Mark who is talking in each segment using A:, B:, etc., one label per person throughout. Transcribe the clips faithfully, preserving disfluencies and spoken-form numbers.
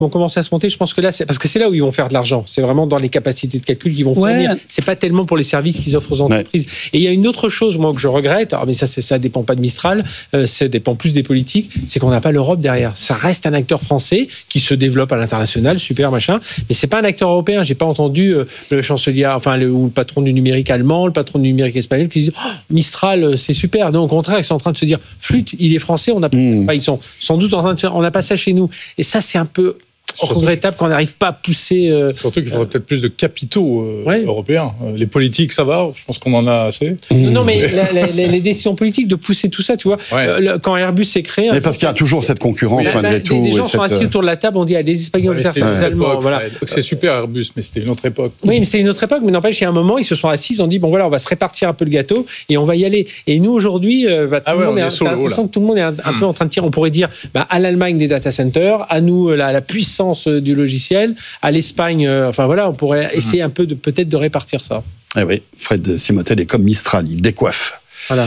A: vont commencer à se monter. Je pense que là, c'est parce que c'est là où ils vont faire de l'argent. C'est vraiment dans les capacités de calcul qu'ils vont fournir. Ouais. C'est pas tellement pour les services qu'ils offrent aux entreprises. Ouais. Et il y a une autre chose, moi, que je regrette. Alors, mais ça, c'est, ça dépend pas de Mistral. Euh, ça dépend plus des politiques. C'est qu'on n'a pas l'Europe derrière. Ça reste un acteur français qui se développe à l'international, super machin. Mais c'est pas un acteur européen. J'ai pas entendu euh, le chancelier, enfin le, ou le patron du numérique allemand, le patron du numérique espagnol qui dit oh, Mistral, c'est super. Non, au contraire, ils sont en train de se dire flûte, il est français. On a pas mmh. enfin, ils sont sans doute en train de se dire on n'a pas ça chez nous. Et ça, c'est un peu regrettable qu'on n'arrive pas à pousser. Euh,
B: Surtout qu'il faudrait euh, peut-être plus de capitaux euh, ouais. européens. Les politiques, ça va. Je pense qu'on en a assez.
A: Non, non mais la, la, la, les décisions politiques de pousser tout ça, tu vois. Ouais. Euh, quand Airbus s'est créé.
C: Mais parce qu'il y a toujours cette concurrence oui, malgré
A: bah,
C: tout.
A: Des gens sont assis autour de la table, on dit ah, les Espagnols
B: ouais,
A: faire ça, les Allemands.
B: Époque,
A: voilà.
B: Ouais. C'est super Airbus, mais c'était une autre époque.
A: Oui, mais c'était une autre époque. Mais n'empêche, il y a un moment, ils se sont assis, ils ont dit bon voilà, on va se répartir un peu le gâteau et on va y aller. Et nous aujourd'hui, euh, bah, tout, ah ouais, le monde est, est solo, l'impression que tout le monde est un, un mmh. peu en train de tirer. On pourrait dire bah, à l'Allemagne des data centers, à nous la, la puissance du logiciel. À l'Espagne, euh, enfin voilà, on pourrait essayer un peu de peut-être de répartir ça.
C: Eh oui, Fred Simotel est comme Mistral, il décoiffe.
A: Voilà.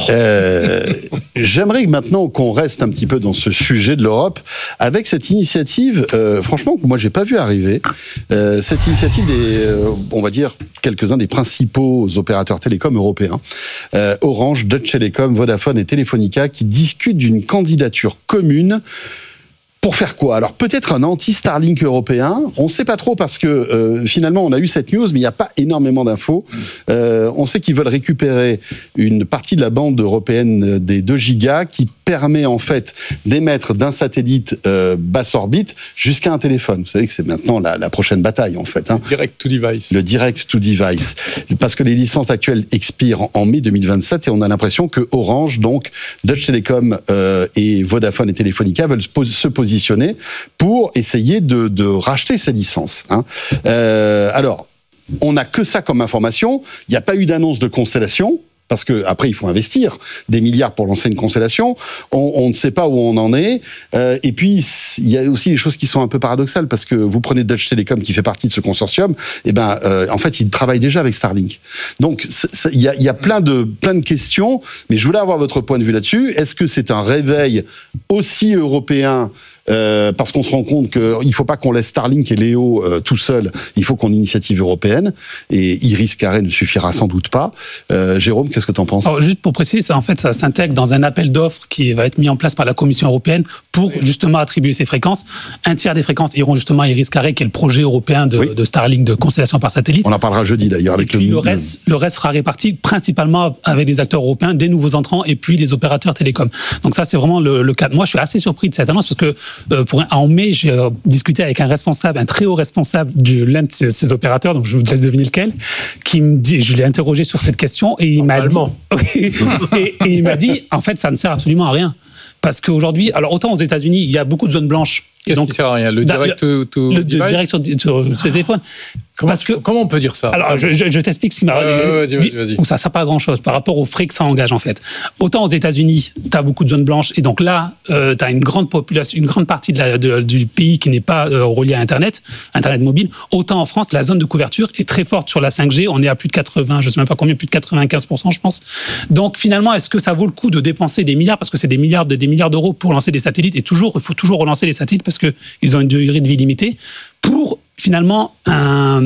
C: Euh, j'aimerais maintenant qu'on reste un petit peu dans ce sujet de l'Europe avec cette initiative, euh, franchement, que moi j'ai pas vu arriver. Euh, cette initiative des, euh, on va dire, quelques-uns des principaux opérateurs télécoms européens, euh, Orange, Deutsche Telekom, Vodafone et Telefonica, qui discutent d'une candidature commune. Pour faire quoi ? Alors peut-être un anti-Starlink européen, on ne sait pas trop parce que euh, finalement on a eu cette news mais il n'y a pas énormément d'infos. Euh, on sait qu'ils veulent récupérer une partie de la bande européenne des deux gigas qui permet en fait d'émettre d'un satellite euh, basse orbite jusqu'à un téléphone. Vous savez que c'est maintenant la, la prochaine bataille en fait. Hein.
B: Le direct to device.
C: Le direct to device. Parce que les licences actuelles expirent en mai deux mille vingt-sept et on a l'impression que Orange, donc Deutsche Telekom euh, et Vodafone et Telefonica veulent se positionner pour essayer de, de racheter ces licences. Hein. Euh, alors, on n'a que ça comme information. Il n'y a pas eu d'annonce de constellation. Parce que après il faut investir des milliards pour lancer une constellation. On, on ne sait pas où on en est. Euh, et puis il y a aussi des choses qui sont un peu paradoxales parce que vous prenez Deutsche Telekom qui fait partie de ce consortium. Et ben euh, en fait ils travaillent déjà avec Starlink. Donc il y a, y a plein de plein de questions. Mais je voulais avoir votre point de vue là-dessus. Est-ce que c'est un réveil aussi européen? Euh, parce qu'on se rend compte qu'il ne faut pas qu'on laisse Starlink et Léo euh, tout seuls, il faut qu'on ait une initiative européenne, et Iris Carré ne suffira sans doute pas. Euh, Jérôme, qu'est-ce que tu en penses ?
D: Alors, juste pour préciser, ça, en fait, ça s'intègre dans un appel d'offres qui va être mis en place par la Commission européenne pour justement attribuer ces fréquences. Un tiers des fréquences iront justement à Iris Carré, qui est le projet européen de, oui. de Starlink, de constellation par satellite.
C: On en parlera jeudi d'ailleurs. Avec
D: et puis
C: le,
D: le, reste, le reste sera réparti principalement avec des acteurs européens, des nouveaux entrants et puis les opérateurs télécoms. Donc ça, c'est vraiment le, le cas. Moi, je suis assez surpris de cette annonce parce que euh, pour un, en mai, j'ai euh, discuté avec un responsable, un très haut responsable de l'un de ces, ces opérateurs, donc je vous laisse deviner lequel, qui me dit, je l'ai interrogé sur cette question et il m'a dit, et, et il m'a dit, en fait, ça ne sert absolument à rien. Parce qu'aujourd'hui, alors autant aux États-Unis, il y a beaucoup de zones blanches.
B: Qu'est-ce donc, qui sert à rien ? Le direct to, to
D: le, le direct sur, sur, sur téléphone.
B: Comment,
D: Parce que,
B: comment on peut dire ça ?
D: Alors, je, je, je t'explique ce qui m'a
B: euh, vas-y, vas-y, vas-y.
D: Où ça ne sert pas à grand-chose par rapport aux frais que ça engage, en fait. Autant aux États-Unis, tu as beaucoup de zones blanches, et donc là, euh, tu as une grande population, une grande partie de la, de, du pays qui n'est pas euh, reliée à Internet, Internet mobile. Autant en France, la zone de couverture est très forte sur la cinq G. On est à plus de quatre-vingts, je ne sais même pas combien, plus de quatre-vingt-quinze pour cent, je pense. Donc, finalement, est-ce que ça vaut le coup de dépenser des milliards, parce que c'est des milliards, de, des milliards d'euros pour lancer des satellites, et toujours, il faut toujours relancer les satellites parce qu'ils ont une durée de vie limitée, pour finalement un,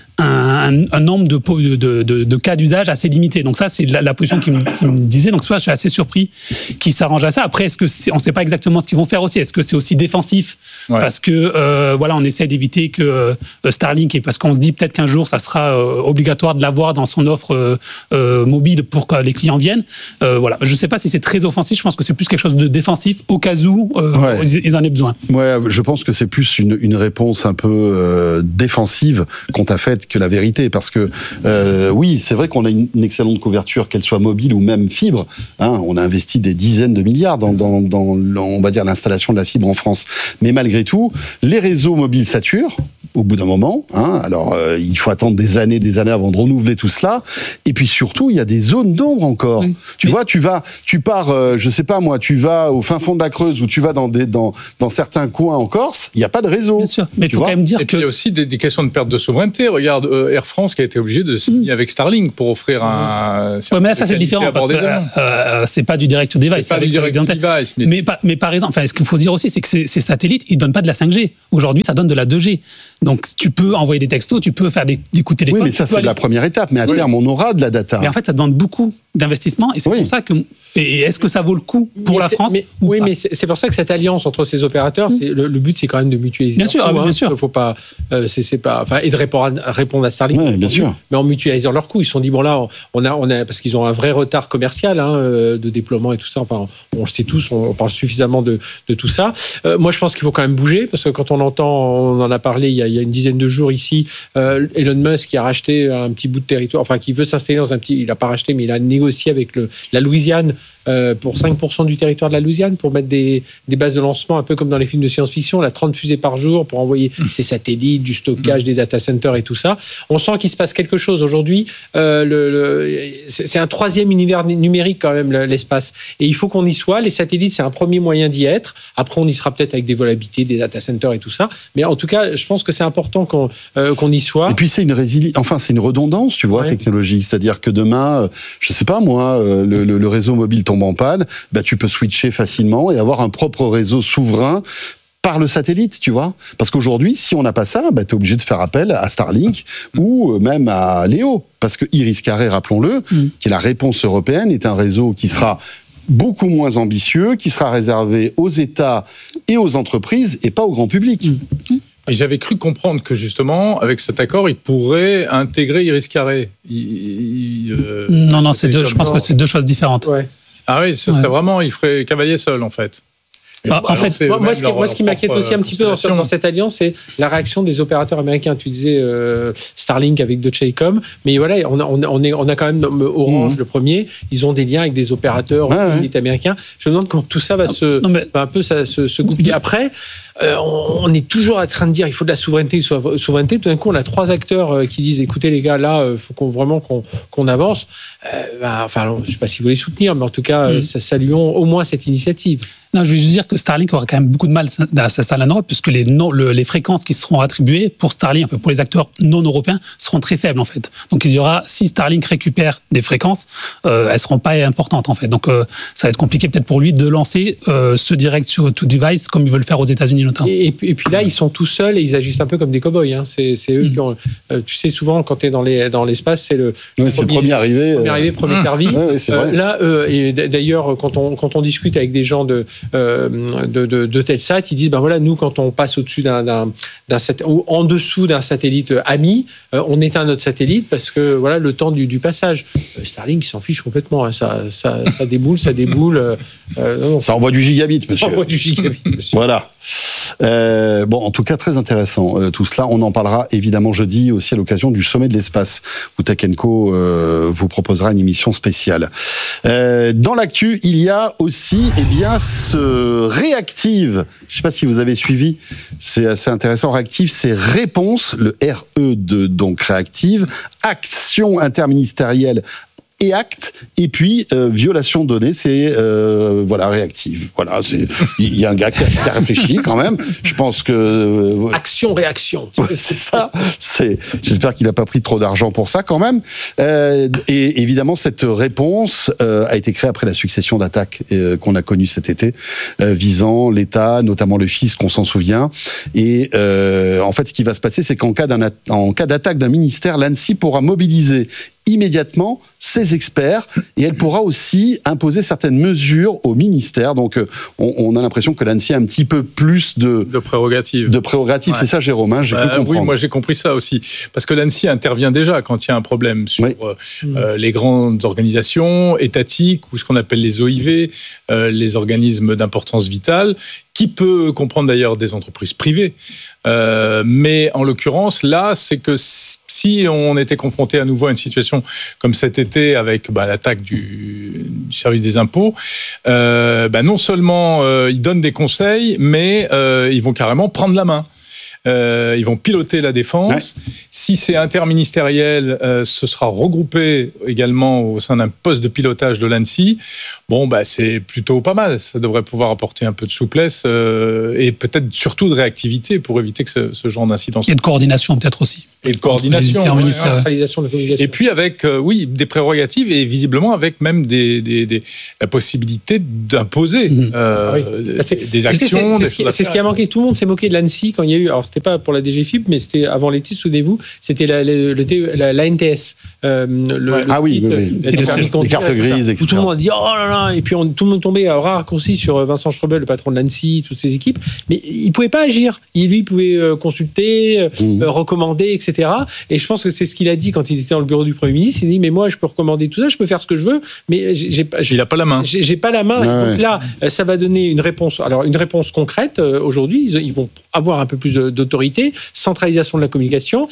D: un, un nombre de, de, de, de cas d'usage assez limité. Donc ça, c'est la, la position qui me, qui me disait. Donc ça, je suis assez surpris qu'ils s'arrangent à ça. Après, est-ce que c'est, on ne sait pas exactement ce qu'ils vont faire aussi. Est-ce que c'est aussi défensif ? Ouais. Parce que euh, voilà, on essaie d'éviter que euh, Starlink, et parce qu'on se dit peut-être qu'un jour, ça sera euh, obligatoire de l'avoir dans son offre euh, euh, mobile pour que les clients viennent. Euh, voilà. Je ne sais pas si c'est très offensif. Je pense que c'est plus quelque chose de défensif au cas où euh, ouais. ils, ils en aient besoin.
C: Ouais, je pense que c'est plus une, une réponse un peu euh, défensive qu'on t'a faite que la vérité, parce que euh, oui, c'est vrai qu'on a une, une excellente couverture, qu'elle soit mobile ou même fibre. Hein, on a investi des dizaines de milliards dans, dans, dans, on va dire, l'installation de la fibre en France. Mais malgré tout, les réseaux mobiles saturent. au bout d'un moment. Hein. Alors, euh, il faut attendre des années, des années avant de renouveler tout cela. Et puis surtout, il y a des zones d'ombre encore. Oui. Tu Mais... vois, tu vas, tu pars, euh, je sais pas moi, tu vas au fin fond de la Creuse ou tu vas dans des, dans, dans certains coins en Corse, il n'y a pas de réseau.
D: Bien sûr. Mais il faut vois quand même dire
B: et
D: que
B: puis il y a aussi des, des questions de perte de souveraineté. Regarde euh, Air France qui a été obligé de signer mmh. avec Starlink pour offrir un.
D: Ouais, mais là, ça c'est différent parce que euh, euh, c'est pas du direct to device.
B: C'est pas du direct to device.
D: Mais, mais, par, mais par exemple, enfin, ce qu'il faut dire aussi, c'est que ces, ces satellites, ils donnent pas de la cinq G. Aujourd'hui, ça donne de la deux G. Donc, tu peux envoyer des textos, tu peux faire des, des coups de téléphone.
C: Oui, mais ça, c'est aller... la première étape. Mais à oui. terme, on aura de la data.
D: Mais en fait, ça demande beaucoup d'investissement. Et c'est oui. pour ça que. Et est-ce que ça vaut le coup pour mais la France
A: mais, Oui, pas mais c'est, c'est pour ça que cette alliance entre ces opérateurs, mmh. c'est, le, le but, c'est quand même de mutualiser.
D: Bien sûr,
A: coûts,
D: ah,
A: hein.
D: bien sûr.
A: Faut pas, euh, c'est, c'est pas, enfin, et de répondre à, répondre à Starlink.
C: Ouais, bien sûr.
A: Mais en mutualisant leurs coûts, ils se sont dit bon là, on a, on a, parce qu'ils ont un vrai retard commercial hein, de déploiement et tout ça. Enfin, on, on le sait tous, on, on parle suffisamment de, de tout ça. Euh, moi, je pense qu'il faut quand même bouger parce que quand on entend, on en a parlé il y a, il y a une dizaine de jours ici, euh, Elon Musk qui a racheté un petit bout de territoire, enfin qui veut s'installer dans un petit, il a pas racheté, mais il a négocié avec le, la Louisiane. Euh, pour cinq pour cent du territoire de la Louisiane, pour mettre des, des bases de lancement, un peu comme dans les films de science-fiction, là, trente fusées par jour pour envoyer mmh. ces satellites, du stockage, mmh. des data centers et tout ça. On sent qu'il se passe quelque chose aujourd'hui. Euh, le, le, c'est, c'est un troisième univers numérique quand même, l'espace. Et il faut qu'on y soit. Les satellites, c'est un premier moyen d'y être. Après, on y sera peut-être avec des vols habités, des data centers et tout ça. Mais en tout cas, je pense que c'est important qu'on, euh, qu'on y soit.
C: Et puis, c'est une résili... enfin, c'est une redondance, tu vois, ouais. technologique. C'est-à-dire que demain, je sais pas moi, le, le, le réseau mobile tombe en panne, bah, tu peux switcher facilement et avoir un propre réseau souverain par le satellite, tu vois. Parce qu'aujourd'hui, si on n'a pas ça, bah, tu es obligé de faire appel à Starlink mmh. ou même à Léo. Parce que IRIS-Carré, rappelons-le, mmh. qui est la réponse européenne, est un réseau qui sera beaucoup moins ambitieux, qui sera réservé aux États et aux entreprises et pas au grand public.
B: Mmh. Et j'avais cru comprendre que justement, avec cet accord, il pourrait intégrer IRIS-Carré. Il, il, euh,
D: non, non, c'est deux, je pense que c'est deux choses différentes.
A: Ouais.
B: Ah oui, ce serait ouais. vraiment, il ferait cavalier seul, en fait.
D: Ah, en fait,
A: moi, moi, ce qui, moi, ce qui m'inquiète aussi un petit peu dans, dans cette alliance, c'est la réaction des opérateurs américains. Tu disais euh, Starlink avec Deutsche Telekom, mais voilà, on a, on a, on a quand même Orange, mmh. le premier. Ils ont des liens avec des opérateurs ah, ouais. américains. Je me demande comment tout ça va non, se, non, mais... va un peu ça, se, se goupiller. Après, euh, on, on est toujours en train de dire il faut de la souveraineté, souveraineté. Tout d'un coup, on a trois acteurs qui disent écoutez les gars, là, il faut qu'on, vraiment qu'on, qu'on avance. Euh, bah, enfin, je ne sais pas si vous les soutenir, mais en tout cas, mmh. ça, saluons au moins cette initiative.
D: Non, je veux juste dire que Starlink aura quand même beaucoup de mal à s'installer en Europe, puisque les, non, le, les fréquences qui seront attribuées pour Starlink, enfin pour les acteurs non européens, seront très faibles en fait. Donc il y aura, si Starlink récupère des fréquences, euh, elles seront pas importantes en fait. Donc euh, ça va être compliqué peut-être pour lui de lancer euh, ce direct sur to device comme ils veulent faire aux États-Unis notamment.
A: Et, et, puis, et puis là, ils sont tout seuls et ils agissent un peu comme des cow-boys. Hein. C'est, c'est eux mmh. qui ont. Euh, tu sais, souvent quand tu es dans, les, dans l'espace, c'est le,
C: oui, premier, c'est le premier arrivé,
A: premier arrivé, premier mmh. servi.
C: Ouais, ouais, c'est
A: euh,
C: vrai.
A: Là, euh, et d'ailleurs, quand on quand on discute avec des gens de euh, De, de, de Telsat, ils disent ben voilà, nous quand on passe au-dessus d'un, d'un, d'un ou en dessous d'un satellite ami, euh, on éteint notre satellite parce que voilà le temps du, du passage. Euh, Starlink il s'en fiche complètement, hein, ça, ça, ça déboule, ça déboule. Euh, non, non,
C: ça envoie du gigabit, monsieur.
A: Ça envoie du gigabit, monsieur.
C: Voilà. Euh, bon, en tout cas, très intéressant euh, tout cela. On en parlera évidemment jeudi aussi à l'occasion du sommet de l'espace où Tech and Co euh, vous proposera une émission spéciale. Euh, dans l'actu, il y a aussi, eh bien, ce Réactive. Je ne sais pas si vous avez suivi. C'est assez intéressant. Réactive, c'est Réponse, le R E de donc Réactive, Action interministérielle. Et acte, et puis euh, violation de données, c'est euh, voilà réactive. Voilà, c'est il y a un gars qui a, qui a réfléchi quand même. Je pense que euh,
A: action réaction.
C: C'est ça. C'est. J'espère qu'il n'a pas pris trop d'argent pour ça quand même. Euh, et évidemment, cette réponse euh, a été créée après la succession d'attaques euh, qu'on a connues cet été, euh, visant l'État, notamment le fisc, qu'on s'en souvient. Et euh, en fait, ce qui va se passer, c'est qu'en cas d'un en cas d'attaque d'un ministère, l'ANSSI pourra mobiliser immédiatement ses experts et elle pourra aussi imposer certaines mesures au ministère. Donc on, on a l'impression que l'ANSSI a un petit peu plus de,
B: de prérogatives.
C: De prérogatives, ouais. C'est ça Jérôme, hein, j'ai
B: bah,
C: cru comprendre.
B: Oui, moi j'ai compris ça aussi. Parce que l'ANSSI intervient déjà quand il y a un problème sur oui. euh, les grandes organisations étatiques ou ce qu'on appelle les O I V, euh, les organismes d'importance vitale, qui peut comprendre d'ailleurs des entreprises privées. Euh, mais en l'occurrence, là, c'est que si on était confronté à nouveau à une situation comme cet été avec bah, l'attaque du, du service des impôts, euh, bah, non seulement euh, ils donnent des conseils, mais euh, ils vont carrément prendre la main. euh, ils vont piloter la défense. Ouais. Si c'est interministériel, euh, ce sera regroupé également au sein d'un poste de pilotage de l'A N S I. Bon, bah, c'est plutôt pas mal. Ça devrait pouvoir apporter un peu de souplesse euh, et peut-être surtout de réactivité pour éviter que ce, ce genre d'incident.
D: Et de coordination peut-être aussi.
B: Et de coordination.
A: Ouais, centralisation de communication.
B: Et puis avec, euh, oui, des prérogatives et visiblement avec même des, des, des, la possibilité d'imposer mmh. euh, ah oui. des actions.
A: C'est, c'est,
B: des
A: c'est, c'est ce qui a manqué. Tout le monde s'est moqué de l'A N S I quand il y a eu. Alors c'était pas pour la D G F I P, mais c'était avant l'été. Souvenez-vous, c'était la, la, la, la N T S. Euh, le,
C: ouais.
A: le
C: ah oui, oui, oui.
A: Les,
C: les cartes grises, et cetera.
A: Où tout le monde a dit oh là là, et puis on, tout le monde tombait à bras raccourcis sur Vincent Strobel, le patron de l'A N S I, toutes ses équipes. Mais il pouvait pas agir. Il, lui, il pouvait euh, consulter, mmh. euh, recommander, et cetera. Et je pense que c'est ce qu'il a dit quand il était dans le bureau du Premier ministre. Il a dit mais moi je peux recommander tout ça, je peux faire ce que je veux, mais j'ai, j'ai,
B: il n'a pas la main.
A: J'ai, j'ai pas la main.
C: Ah
A: donc
C: ouais.
A: là, ça va donner une réponse. Alors une réponse concrète. Euh, aujourd'hui, ils, ils vont avoir un peu plus de, d'autorité, centralisation de la communication.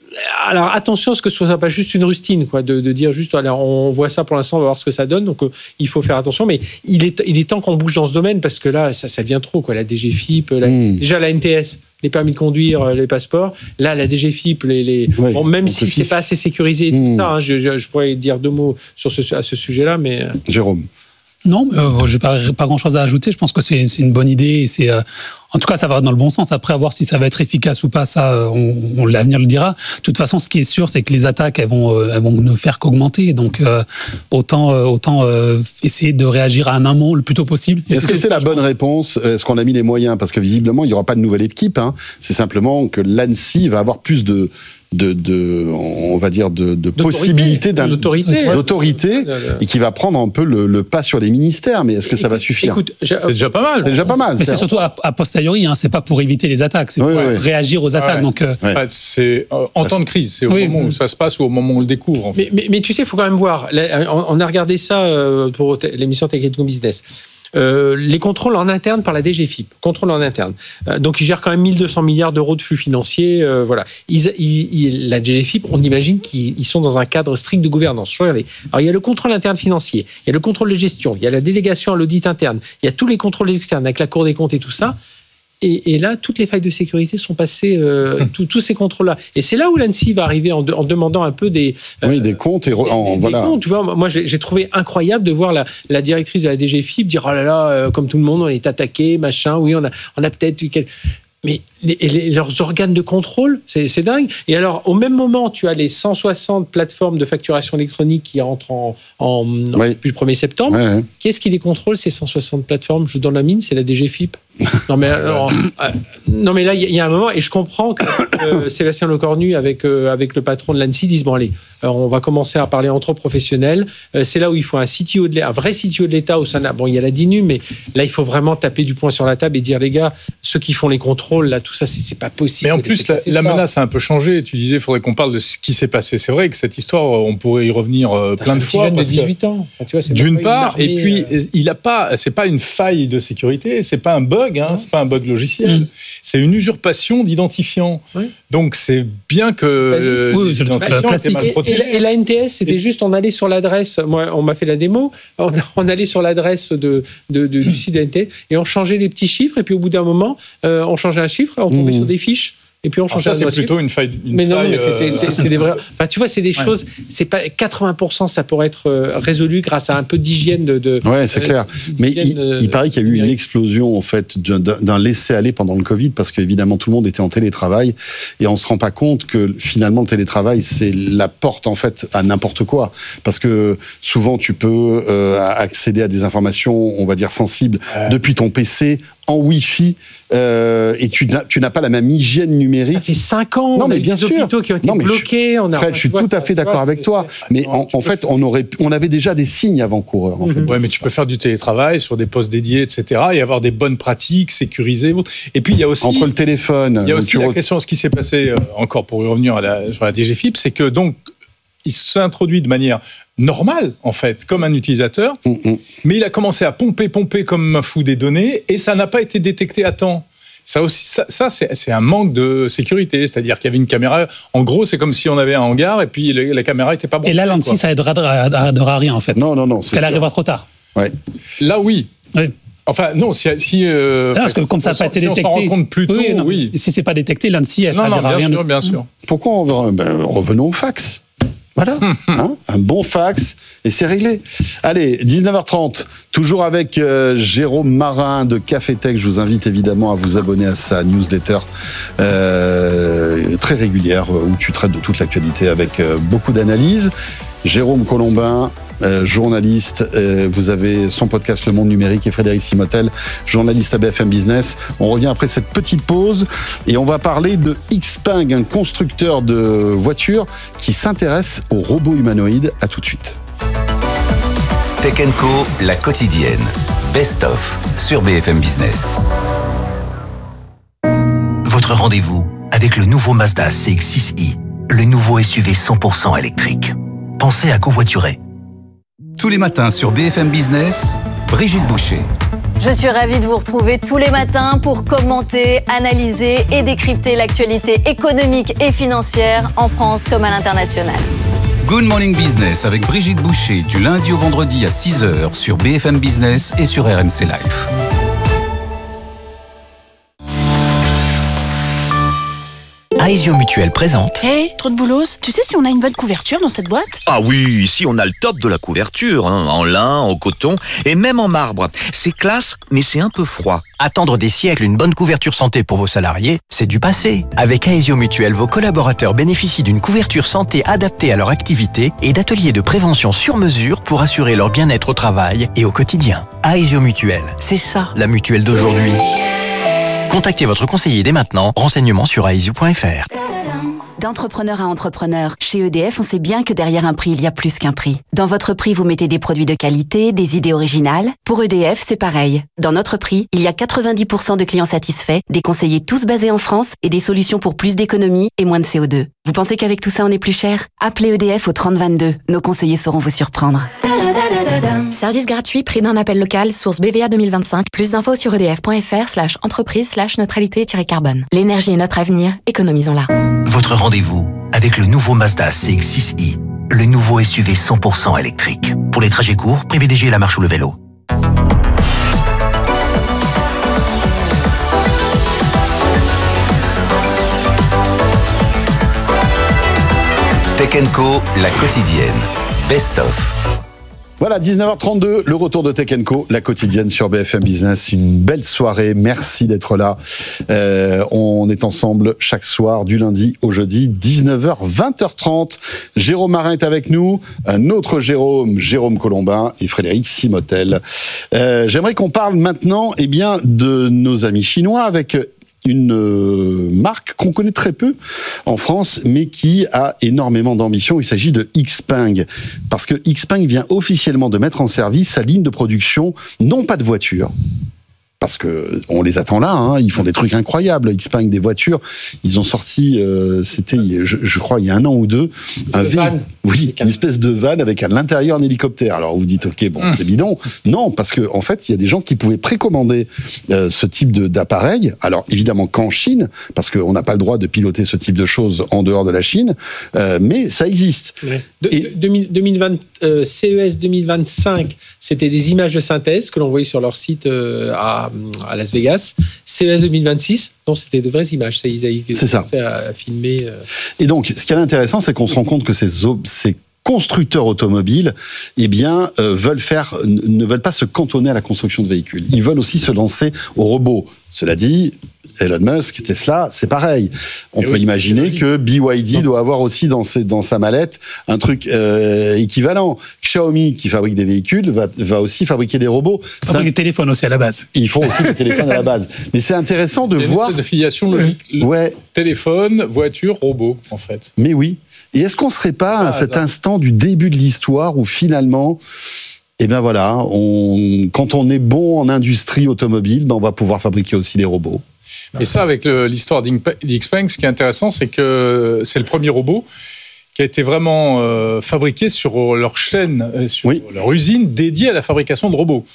A: Alors attention à ce que ce soit pas juste une rustine, quoi, de, de dire juste alors on voit ça pour l'instant, on va voir ce que ça donne. Donc euh, il faut faire attention, mais il est il est temps qu'on bouge dans ce domaine parce que là ça ça devient trop, quoi. La D G F I P, la, mmh. déjà la N T S. Les permis de conduire, les passeports. Là, la D G F I P, les, les...
C: Oui,
A: bon, même si c'est pas assez sécurisé et tout
C: mmh.
A: ça, hein, je, je, je pourrais dire deux mots sur ce, à ce sujet-là, mais...
C: Jérôme.
D: Non, euh, je n'ai pas, pas grand-chose à ajouter. Je pense que c'est, c'est une bonne idée. Et c'est, euh, en tout cas, ça va dans le bon sens. Après, à voir si ça va être efficace ou pas, ça, on, on, l'avenir le dira. De toute façon, ce qui est sûr, c'est que les attaques, elles vont, euh, elles vont ne faire qu'augmenter. Donc, euh, autant, euh, autant euh, essayer de réagir à un amont le plus tôt possible.
C: Est-ce que c'est la bonne réponse ? Est-ce qu'on a mis les moyens ? Parce que visiblement, il n'y aura pas de nouvelle équipe. Hein. C'est simplement que l'A N S I va avoir plus de... De, de, on va dire de, de possibilités d'un,
A: d'autorité,
C: d'autorité ouais. et qui va prendre un peu le, le pas sur les ministères. Mais est-ce que ça va suffire ?
A: Écoute,
B: c'est déjà pas mal.
C: C'est déjà pas mal.
D: Mais c'est, c'est surtout a, a posteriori. Hein, c'est pas pour éviter les attaques, c'est oui, pour oui. réagir aux attaques. Ouais. Donc, euh...
B: ouais. c'est euh, en temps de crise. C'est au oui. moment où ça se passe ou au moment où on le découvre. En fait.
A: mais, mais, mais tu sais, il faut quand même voir. On a regardé ça pour l'émission Tech and Business. Euh, les contrôles en interne par la D G F I P, contrôles en interne. Euh, donc ils gèrent quand même mille deux cents milliards d'euros de flux financiers. Euh, voilà. Ils, ils, ils, la D G F I P, on imagine qu'ils sont dans un cadre strict de gouvernance. Regardez. Alors il y a le contrôle interne financier, il y a le contrôle de gestion, il y a la délégation à l'audit interne, il y a tous les contrôles externes avec la Cour des comptes et tout ça. Et, et là, toutes les failles de sécurité sont passées, euh, tous, tous ces contrôles-là. Et c'est là où l'A N S I va arriver en, de, en demandant un peu des...
C: Euh, oui, des comptes. Et re, en,
A: des,
C: voilà.
A: des comptes, tu vois, moi, j'ai, j'ai trouvé incroyable de voir la, la directrice de la D G F I P dire « Oh là là, euh, comme tout le monde, on est attaqué, machin, oui, on a, on a peut-être... » Mais les, les, leurs organes de contrôle, c'est, c'est dingue. Et alors, au même moment, tu as les cent soixante plateformes de facturation électronique qui rentrent en, en, oui. en depuis le premier septembre. Oui, oui. Qui est-ce qui les contrôle, ces cent soixante plateformes ? Je vous donne la mine, c'est la D G F I P. Non mais, alors, euh, non mais là, il y, y a un moment, et je comprends que euh, Sébastien Lecornu, avec, euh, avec le patron de l'A N S I, disent, bon allez, alors on va commencer à parler entre professionnels. Euh, c'est là où il faut un C T O de l'État, un vrai C T O de l'État au sein de... Bon, il y a la D I N U, mais là, il faut vraiment taper du poing sur la table et dire, les gars, ceux qui font les contrôles, là, tout ça, c'est, c'est pas possible.
B: Mais en plus, la, la menace a un peu changé. Tu disais, il faudrait qu'on parle de ce qui s'est passé. C'est vrai que cette histoire, on pourrait y revenir euh, plein de fois.
A: Parce de dix-huit ans. Enfin, tu vois, c'est
B: d'une part, et puis, euh... il a pas, c'est pas une faille de sécurité, c'est pas un bug, hein, c'est pas un bug logiciel, mmh. c'est une usurpation d'identifiant. Oui. Donc c'est bien que euh,
D: oui, c'est
B: l'identifiant était mal protégé.
A: Et, et la N T S, c'était et juste on allait sur l'adresse. Moi, on m'a fait la démo. On, on allait sur l'adresse de, de, de du site de la N T S et on changeait des petits chiffres. Et puis au bout d'un moment, euh, on changeait un chiffre, on tombait mmh. sur des fiches. Et puis on change.
B: Ça c'est plutôt chiffre. une faille. Une
A: mais non,
B: faille,
A: mais c'est, c'est, c'est, c'est des vrais. Enfin, tu vois, c'est des
B: ouais.
A: choses. C'est pas quatre-vingts pour cent, ça pourrait être résolu grâce à un peu d'hygiène de. de
C: ouais, c'est euh, clair. Mais il, euh, il paraît qu'il y a eu une explosion en fait d'un, d'un laisser-aller pendant le Covid parce qu'évidemment tout le monde était en télétravail et on se rend pas compte que finalement le télétravail c'est la porte en fait à n'importe quoi parce que souvent tu peux euh, accéder à des informations on va dire sensibles ouais. depuis ton P C en Wi-Fi euh, et tu n'as, tu n'as pas la même hygiène numérique. Ça
A: fait cinq ans,
C: non,
A: on a
C: mais
A: eu
C: bien
A: des
C: sûr.
A: hôpitaux qui ont été
C: non,
A: bloqués.
C: Je,
A: on a,
C: Fred, je suis tout à fait d'accord vois, avec toi. C'est, mais en, en fait, on, aurait, on avait déjà des signes avant-coureurs. En
B: mmh.
C: fait.
B: Ouais, mais tu peux faire du télétravail sur des postes dédiés, et cetera, et avoir des bonnes pratiques sécurisées. Et puis, il y a aussi...
C: Entre le téléphone...
B: Il y a aussi la re... question, ce qui s'est passé, euh, encore pour y revenir à la, sur la D G F I P, c'est que donc, il s'est introduit de manière normale, en fait, comme un utilisateur, mmh. mais il a commencé à pomper, pomper comme un fou des données, et ça n'a pas été détecté à temps. Ça, aussi, ça, ça c'est, c'est un manque de sécurité, c'est-à-dire qu'il y avait une caméra. En gros, c'est comme si on avait un hangar et puis le, la caméra n'était pas branchée.
D: Et là, l'A N S I, ça aidera à rien, en fait.
C: Non, non, non.
D: Parce qu'elle arrivera trop tard.
C: Ouais.
B: Là, oui.
D: Oui.
B: Enfin, non, si... si euh,
D: non, parce que comme ça n'a pas été détecté...
B: Si on s'en rend compte plus tôt, oui. Non,
D: oui. Si ce n'est pas détecté, l'ANSSI, elle ne servira
B: bien
D: à rien.
B: Sûr, bien sûr.
C: Pourquoi on... ben, revenons au fax. Voilà, hein, un bon fax, et c'est réglé. Allez, dix-neuf heures trente, toujours avec euh, Jérôme Marin de Café Tech. Je vous invite évidemment à vous abonner à sa newsletter euh, très régulière, où tu traites de toute l'actualité avec euh, beaucoup d'analyses. Jérôme Colombin, euh, journaliste, euh, vous avez son podcast Le Monde Numérique, et Frédéric Simotel, journaliste à B F M Business. On revient après cette petite pause et on va parler de Xpeng, un constructeur de voitures qui s'intéresse aux robots humanoïdes. À tout de suite.
E: Tech and Co, la quotidienne. Best of sur B F M Business. Votre rendez-vous avec le nouveau Mazda C X six i, le nouveau S U V cent pour cent électrique. Pensez à covoiturer. Tous les matins sur B F M Business, Brigitte Boucher.
F: Je suis ravie de vous retrouver tous les matins pour commenter, analyser et décrypter l'actualité économique et financière en France comme à l'international.
E: Good Morning Business avec Brigitte Boucher du lundi au vendredi à six heures sur B F M Business et sur R M C Live.
G: Aesio Mutuel présente.
H: Hé, hey, trop de boulos. Tu sais si on a une bonne couverture dans cette boîte?
I: Ah oui, ici on a le top de la couverture, hein, en lin, en coton et même en marbre. C'est classe, mais c'est un peu froid.
G: Attendre des siècles une bonne couverture santé pour vos salariés, c'est du passé. Avec Aesio Mutuel, vos collaborateurs bénéficient d'une couverture santé adaptée à leur activité et d'ateliers de prévention sur mesure pour assurer leur bien-être au travail et au quotidien. Aesio Mutuel, c'est ça la mutuelle d'aujourd'hui. Contactez votre conseiller dès maintenant. Renseignements sur aesio point f r.
J: D'entrepreneur à entrepreneur, chez E D F, on sait bien que derrière un prix, il y a plus qu'un prix. Dans votre prix, vous mettez des produits de qualité, des idées originales. Pour E D F, c'est pareil. Dans notre prix, il y a quatre-vingt-dix pour cent de clients satisfaits, des conseillers tous basés en France et des solutions pour plus d'économie et moins de C O deux. Vous pensez qu'avec tout ça, on est plus cher? Appelez E D F au trente vingt-deux. Nos conseillers sauront vous surprendre.
K: Service gratuit, prix d'un appel local, source B V A deux mille vingt-cinq. Plus d'infos sur edf.fr slash entreprise slash neutralité-carbone. L'énergie est notre avenir, économisons-la.
E: Votre rendez-vous avec le nouveau Mazda C X six i, le nouveau S U V cent pour cent électrique. Pour les trajets courts, privilégiez la marche ou le vélo. Tech and Co, la quotidienne. Best of.
C: Voilà, dix-neuf heures trente-deux, le retour de Tech and Co, la quotidienne sur B F M Business. Une belle soirée, merci d'être là. Euh, on est ensemble chaque soir, du lundi au jeudi, dix-neuf heures, vingt heures trente. Jérôme Marin est avec nous, un autre Jérôme, Jérôme Colombin et Frédéric Simotel. Euh, j'aimerais qu'on parle maintenant eh bien, de nos amis chinois avec une euh, marque qu'on connaît très peu en France, mais qui a énormément d'ambition. Il s'agit de Xpeng, parce que Xpeng vient officiellement de mettre en service sa ligne de production, non pas de voitures, parce que on les attend là, hein, ils font des trucs incroyables. Xpeng, des voitures, ils ont sorti, euh, c'était, je, je crois, il y a un an ou deux, un v... oui, une espèce de van avec à l'intérieur un hélicoptère. Alors vous dites, ok, bon, c'est bidon. Non, parce que en fait, il y a des gens qui pouvaient précommander euh, ce type de, d'appareil. Alors évidemment qu'en Chine, parce qu'on n'a pas le droit de piloter ce type de choses en dehors de la Chine, euh, mais ça existe.
A: Ouais. De, Et... deux mille vingt, euh, C E S deux mille vingt-cinq, c'était des images de synthèse que l'on voyait sur leur site euh, à à Las Vegas. C E S deux mille vingt-six, non, c'était de vraies images. Ça, ils avaient commencé à filmer.
C: Et donc, ce qui est intéressant, c'est qu'on se rend compte que ces, ces constructeurs automobiles, eh bien, euh, veulent faire, ne veulent pas se cantonner à la construction de véhicules. Ils veulent aussi se lancer au robot. Cela dit, Elon Musk, Tesla, c'est pareil. On Et peut oui, imaginer que B Y D doit avoir aussi dans, ses, dans sa mallette un truc euh, équivalent. Xiaomi, qui fabrique des véhicules, va, va aussi fabriquer des robots.
D: Ils fabriquent des téléphones aussi à la base.
C: Ils font aussi des téléphones à la base. Mais c'est intéressant de
B: c'est
C: voir...
B: C'est une filiation logique.
C: Ouais.
B: Téléphone, voiture, robot, en fait.
C: Mais oui. Et est-ce qu'on ne serait pas ah, à cet ça. instant du début de l'histoire où finalement... Eh bien voilà, on, quand on est bon en industrie automobile, ben on va pouvoir fabriquer aussi des robots.
B: Et ça, avec le, l'histoire d'Xpeng, ce qui est intéressant, c'est que c'est le premier robot qui a été vraiment euh, fabriqué sur leur chaîne, sur oui. leur usine dédiée à la fabrication de robots.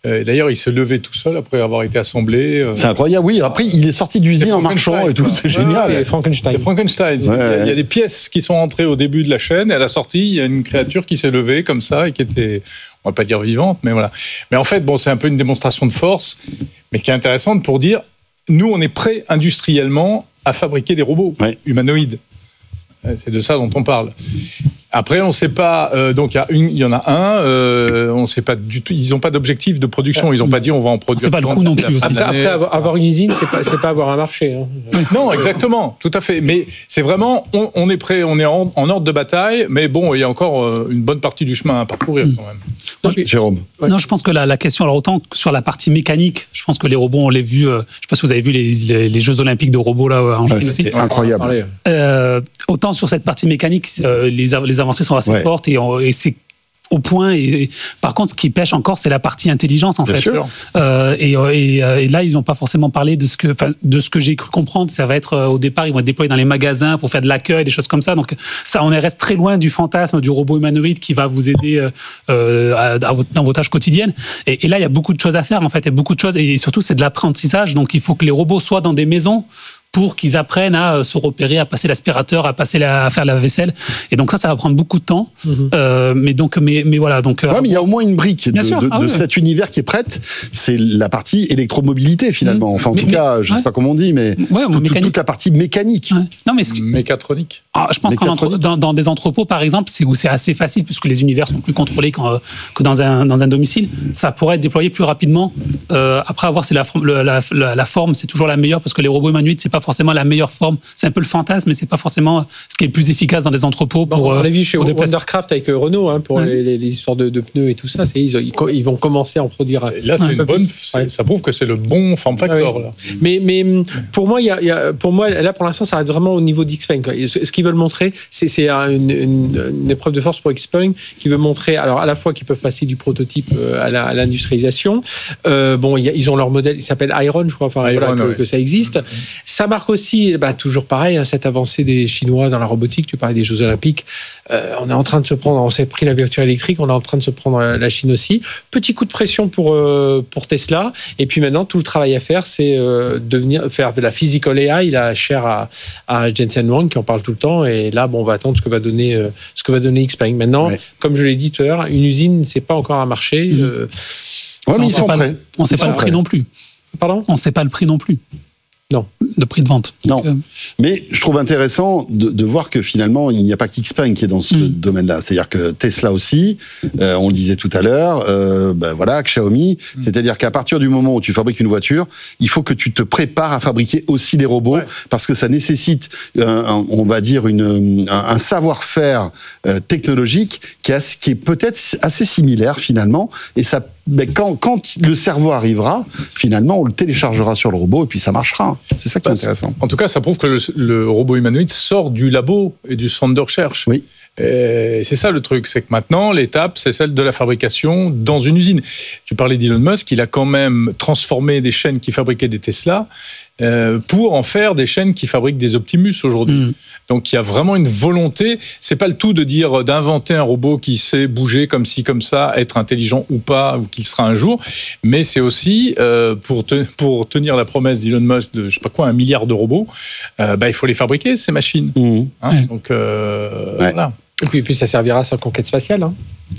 B: Euh, d'ailleurs, il se levait tout seul après avoir été assemblé. Euh...
C: C'est incroyable, oui. Après, il est sorti d'usine en marchant et tout, c'est génial.
A: C'est Frankenstein.
B: C'est Frankenstein.
C: Ouais, ouais.
B: Il y a des pièces qui sont entrées au début de la chaîne et à la sortie, il y a une créature qui s'est levée comme ça et qui était, on va pas dire vivante, mais voilà. Mais en fait, bon, c'est un peu une démonstration de force, mais qui est intéressante pour dire, nous, on est prêts industriellement à fabriquer des robots ouais. humanoïdes. C'est de ça dont on parle. Après, on ne sait pas. Euh, donc, il y en a un. Euh, on ne sait pas du tout. Ils n'ont pas d'objectif de production. Ils n'ont pas dit on va en produire.
D: C'est pas le coût non plus.
A: Après, après avoir, avoir une usine, c'est pas, c'est pas avoir un marché. Hein.
B: Non, exactement, tout à fait. Mais c'est vraiment, on, on est prêt, on est en, en ordre de bataille. Mais bon, il y a encore euh, une bonne partie du chemin à parcourir quand même.
C: Non, je, Jérôme.
D: Ouais. Non, je pense que la, la question, alors autant sur la partie mécanique, je pense que les robots, on les vu. Euh, je ne sais pas si vous avez vu les, les, les Jeux Olympiques de robots là en Chine
C: ouais,
D: aussi.
C: C'était incroyable.
D: Euh, autant sur cette partie mécanique, euh, les, les avancées sont assez ouais. fortes et, et c'est au point. Et, et par contre, ce qui pêche encore, c'est la partie intelligence, en
C: Bien
D: fait.
C: Sûr.
D: Euh, et, et, et là, ils n'ont pas forcément parlé de ce que, de ce que j'ai cru comprendre. Ça va être euh, au départ, ils vont être déployés dans les magasins pour faire de l'accueil, des choses comme ça. Donc, ça, on reste très loin du fantasme du robot humanoïde qui va vous aider euh, à, à votre, dans vos tâches quotidiennes. Et, et là, il y a beaucoup de choses à faire, en fait. Il y a beaucoup de choses, et surtout, c'est de l'apprentissage. Donc, il faut que les robots soient dans des maisons pour qu'ils apprennent à se repérer, à passer l'aspirateur, à passer la, à faire la vaisselle. Et donc ça, ça va prendre beaucoup de temps. Mm-hmm. Euh, mais donc, mais, mais voilà. Donc.
C: Ouais, mais il y a au moins une brique de, de, ah, de oui. cet univers qui est prête. C'est la partie électromobilité finalement. Enfin, en mais, tout mais, cas, je ouais. sais pas comment on dit, mais
D: ouais,
C: tout, toute, toute la partie mécanique.
D: Ouais. Non, mais ce...
B: mécatronique.
D: Ah, je pense que dans, dans des entrepôts, par exemple, c'est où c'est assez facile puisque les univers sont plus contrôlés qu'en, que dans un dans un domicile. Ça pourrait être déployé plus rapidement. Euh, après, avoir c'est la, la, la, la forme, c'est toujours la meilleure parce que les robots humanoïdes, c'est pas forcément la meilleure forme. C'est un peu le fantasme, mais c'est pas forcément ce qui est le plus efficace dans des entrepôts. Pour,
A: bon, on l'a vu chez
D: Wondercraft
A: Wondercraft avec Renault hein, pour ouais. les, les, les histoires de, de pneus et tout ça. C'est, ils, ils vont commencer à en produire.
B: Et là, c'est une bonne. C'est, ça prouve que c'est le bon form factor.
A: Ouais. Là. Mais, mais pour moi, il y a, il y a, pour moi, là, pour l'instant, ça reste vraiment au niveau d'Xpeng. Ce, ce qu'ils veulent montrer, c'est, c'est une, une, une épreuve de force pour Xpeng qui veut montrer, alors à la fois qu'ils peuvent passer du prototype à, la, à l'industrialisation. Euh, bon, il y a, ils ont leur modèle, il s'appelle Iron, je crois, enfin, Iron, voilà, que, ouais. que ça existe. Mm-hmm. Ça marque aussi, bah, toujours pareil, hein, cette avancée des Chinois dans la robotique. Tu parlais des Jeux Olympiques. Euh, on est en train de se prendre, on s'est pris la voiture électrique, on est en train de se prendre la Chine aussi. Petit coup de pression pour euh, pour Tesla. Et puis maintenant, tout le travail à faire, c'est euh, devenir faire de la physical A I, la chère à, à Jensen Huang qui en parle tout le temps. Et là, bon, on va attendre ce que va donner euh, ce que va donner Xpeng. Maintenant, ouais. comme je l'ai dit tout à l'heure, une usine, c'est pas encore un marché. Mmh. Euh,
C: ouais, mais ils sont prêts.
D: On ne sait pas le prix non plus.
A: Pardon ?
D: On ne sait pas le prix non plus.
A: Non.
D: De prix de vente.
C: Non. Donc, euh... Mais je trouve intéressant de, de voir que finalement, il n'y a pas qu'Xpeng qui est dans ce mmh. domaine-là. C'est-à-dire que Tesla aussi, euh, on le disait tout à l'heure, euh, ben voilà, Xiaomi. Mmh. C'est-à-dire qu'à partir du moment où tu fabriques une voiture, il faut que tu te prépares à fabriquer aussi des robots ouais. parce que ça nécessite, un, un, on va dire, une, un, un savoir-faire euh, technologique qui, a, qui est peut-être assez similaire finalement. Et ça Mais quand, quand le cerveau arrivera, finalement, on le téléchargera sur le robot et puis ça marchera. C'est ça qui est intéressant.
B: En tout cas, ça prouve que le, le robot humanoïde sort du labo et du centre de recherche.
C: Oui.
B: Et c'est ça le truc, c'est que maintenant, l'étape, c'est celle de la fabrication dans une usine. Tu parlais d'Elon Musk, il a quand même transformé des chaînes qui fabriquaient des Tesla euh, pour en faire des chaînes qui fabriquent des Optimus aujourd'hui. Mmh. Donc il y a vraiment une volonté. C'est pas le tout de dire d'inventer un robot qui sait bouger comme ci comme ça, être intelligent ou pas, ou qu'il sera un jour. Mais c'est aussi euh, pour te, pour tenir la promesse d'Elon Musk de je sais pas quoi un milliard de robots. Euh, bah il faut les fabriquer ces machines. Mmh. Hein, mmh. Donc euh, ouais. voilà.
A: Et puis, et puis ça servira à sa conquête spatiale. Hein.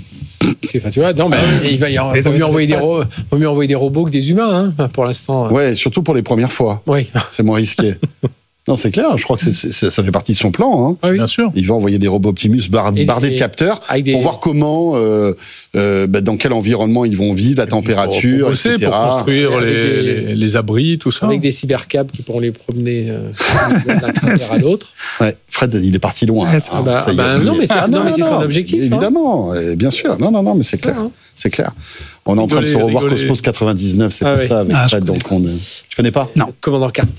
A: Enfin, tu vois, non, mais il va, il vaut mieux envoyer des ro- vaut mieux envoyer des robots que des humains, hein, pour l'instant.
C: Ouais, surtout pour les premières fois.
A: Oui.
C: C'est moins risqué. Non, c'est clair. Je crois que c'est, c'est, ça fait partie de son plan. Hein.
B: Ah oui. Bien sûr.
C: Il va envoyer des robots Optimus bar, et, bardés et, de capteurs des... pour voir comment, euh, euh, bah, dans quel environnement ils vont vivre, la température,
B: pour bosser, et cetera. Pour construire les, des, les, les abris, tout ça.
A: Avec des cybercabs qui pourront les promener euh, d'un cratère à l'autre.
C: Ouais, Fred, il est parti loin.
A: Ouais, ah, bah, bah, non, mais c'est, ah, non, non, mais c'est non, son objectif.
C: Évidemment, hein. Bien sûr. Non, non, non, mais c'est clair. Ah, c'est clair. On est en train de se revoir rigoler. Cosmos quatre-vingt-dix-neuf, c'est ah, pour oui. ça avec ah, Fred. Donc on, tu connais pas ?
A: Non. Commandant Carter.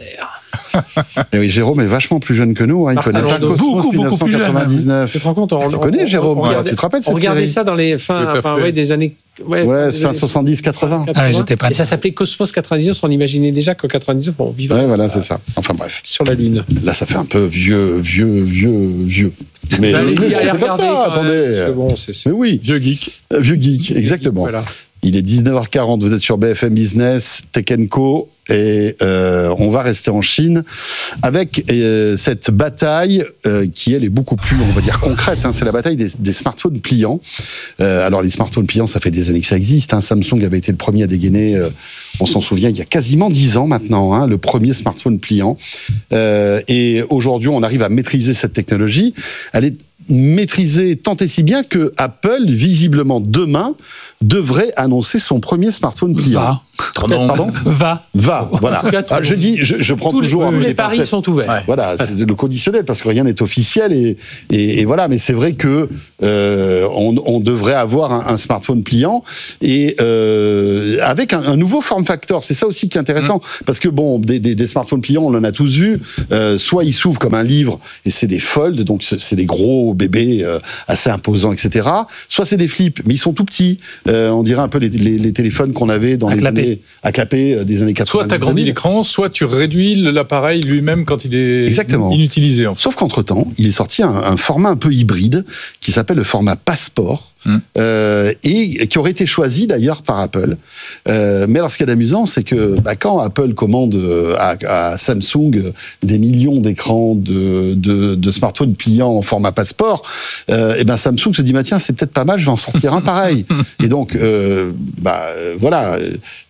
C: Et oui, Jérôme est vachement plus jeune que nous. Hein. Il connaît pas Cosmos beaucoup, dix-neuf cent quatre-vingt-dix-neuf.
A: Tu te rends compte ? On,
C: tu connais
A: on,
C: Jérôme,
A: on regardait,
C: tu te rappelles cette
A: série ? On regardait
C: série
A: ça dans les fins, enfin, ouais, des années.
C: Ouais, ouais fin soixante-dix quatre-vingts.
D: Ah, j'étais pas.
A: Et ça s'appelait Cosmos quatre-vingt-dix-neuf. On imaginait déjà qu'en quatre-vingt-dix-neuf, on vivait.
C: Ouais, voilà, c'est ça. Enfin bref.
A: Sur la Lune.
C: Là, ça fait un peu vieux, vieux, vieux, vieux.
A: Mais bah,
C: c'est
A: comme
C: ça, attendez.
A: Bon, c'est, c'est...
C: Mais oui.
B: Vieux geek.
C: Vieux geek, exactement. Voilà. Il est dix-neuf heures quarante, vous êtes sur B F M Business, Tech and Co. Et euh, on va rester en Chine avec euh, cette bataille euh, qui, elle, est beaucoup plus, on va dire, concrète. Hein. C'est la bataille des, des smartphones pliants. Euh, alors, les smartphones pliants, ça fait des années que ça existe. Hein. Samsung avait été le premier à dégainer, euh, on s'en souvient, il y a quasiment dix ans maintenant, hein, le premier smartphone pliant. Euh, et aujourd'hui, on arrive à maîtriser cette technologie. Elle est maîtrisée tant et si bien que Apple, visiblement demain, devrait annoncer son premier smartphone pliant.
D: Va.
C: Pardon
D: Va.
C: Va, voilà. Ah, je dis, je, je prends
A: tous
C: toujours
A: les,
C: un peu
A: les paris sont ouverts.
C: Ouais. Voilà, c'est le conditionnel parce que rien n'est officiel et, et, et voilà. Mais c'est vrai que euh, on, on devrait avoir un, un smartphone pliant et euh, avec un, un nouveau form factor. C'est ça aussi qui est intéressant mmh. parce que bon, des, des, des smartphones pliants, on en a tous vu. Euh, soit ils s'ouvrent comme un livre et c'est des fold, donc c'est des gros bébés euh, assez imposants, et cetera. Soit c'est des flips, mais ils sont tout petits. Euh, on dirait un peu les, les, les téléphones qu'on avait dans à les clapper. années à clapper des années quatre-vingt-dix.
B: Soit tu agrandis l'écran, soit tu réduis l'appareil lui-même quand il est
C: Exactement.
B: inutilisé. En fait.
C: Sauf qu'entre-temps, il est sorti un, un format un peu hybride qui s'appelle le format Passport. Mmh. Euh, et qui aurait été choisi d'ailleurs par Apple. Euh, mais alors ce qui est amusant, c'est que bah, quand Apple commande à, à Samsung des millions d'écrans de, de, de smartphones pliants en format passeport, euh, et ben Samsung se dit bah, tiens, c'est peut-être pas mal, je vais en sortir un pareil. Et donc euh, bah, voilà,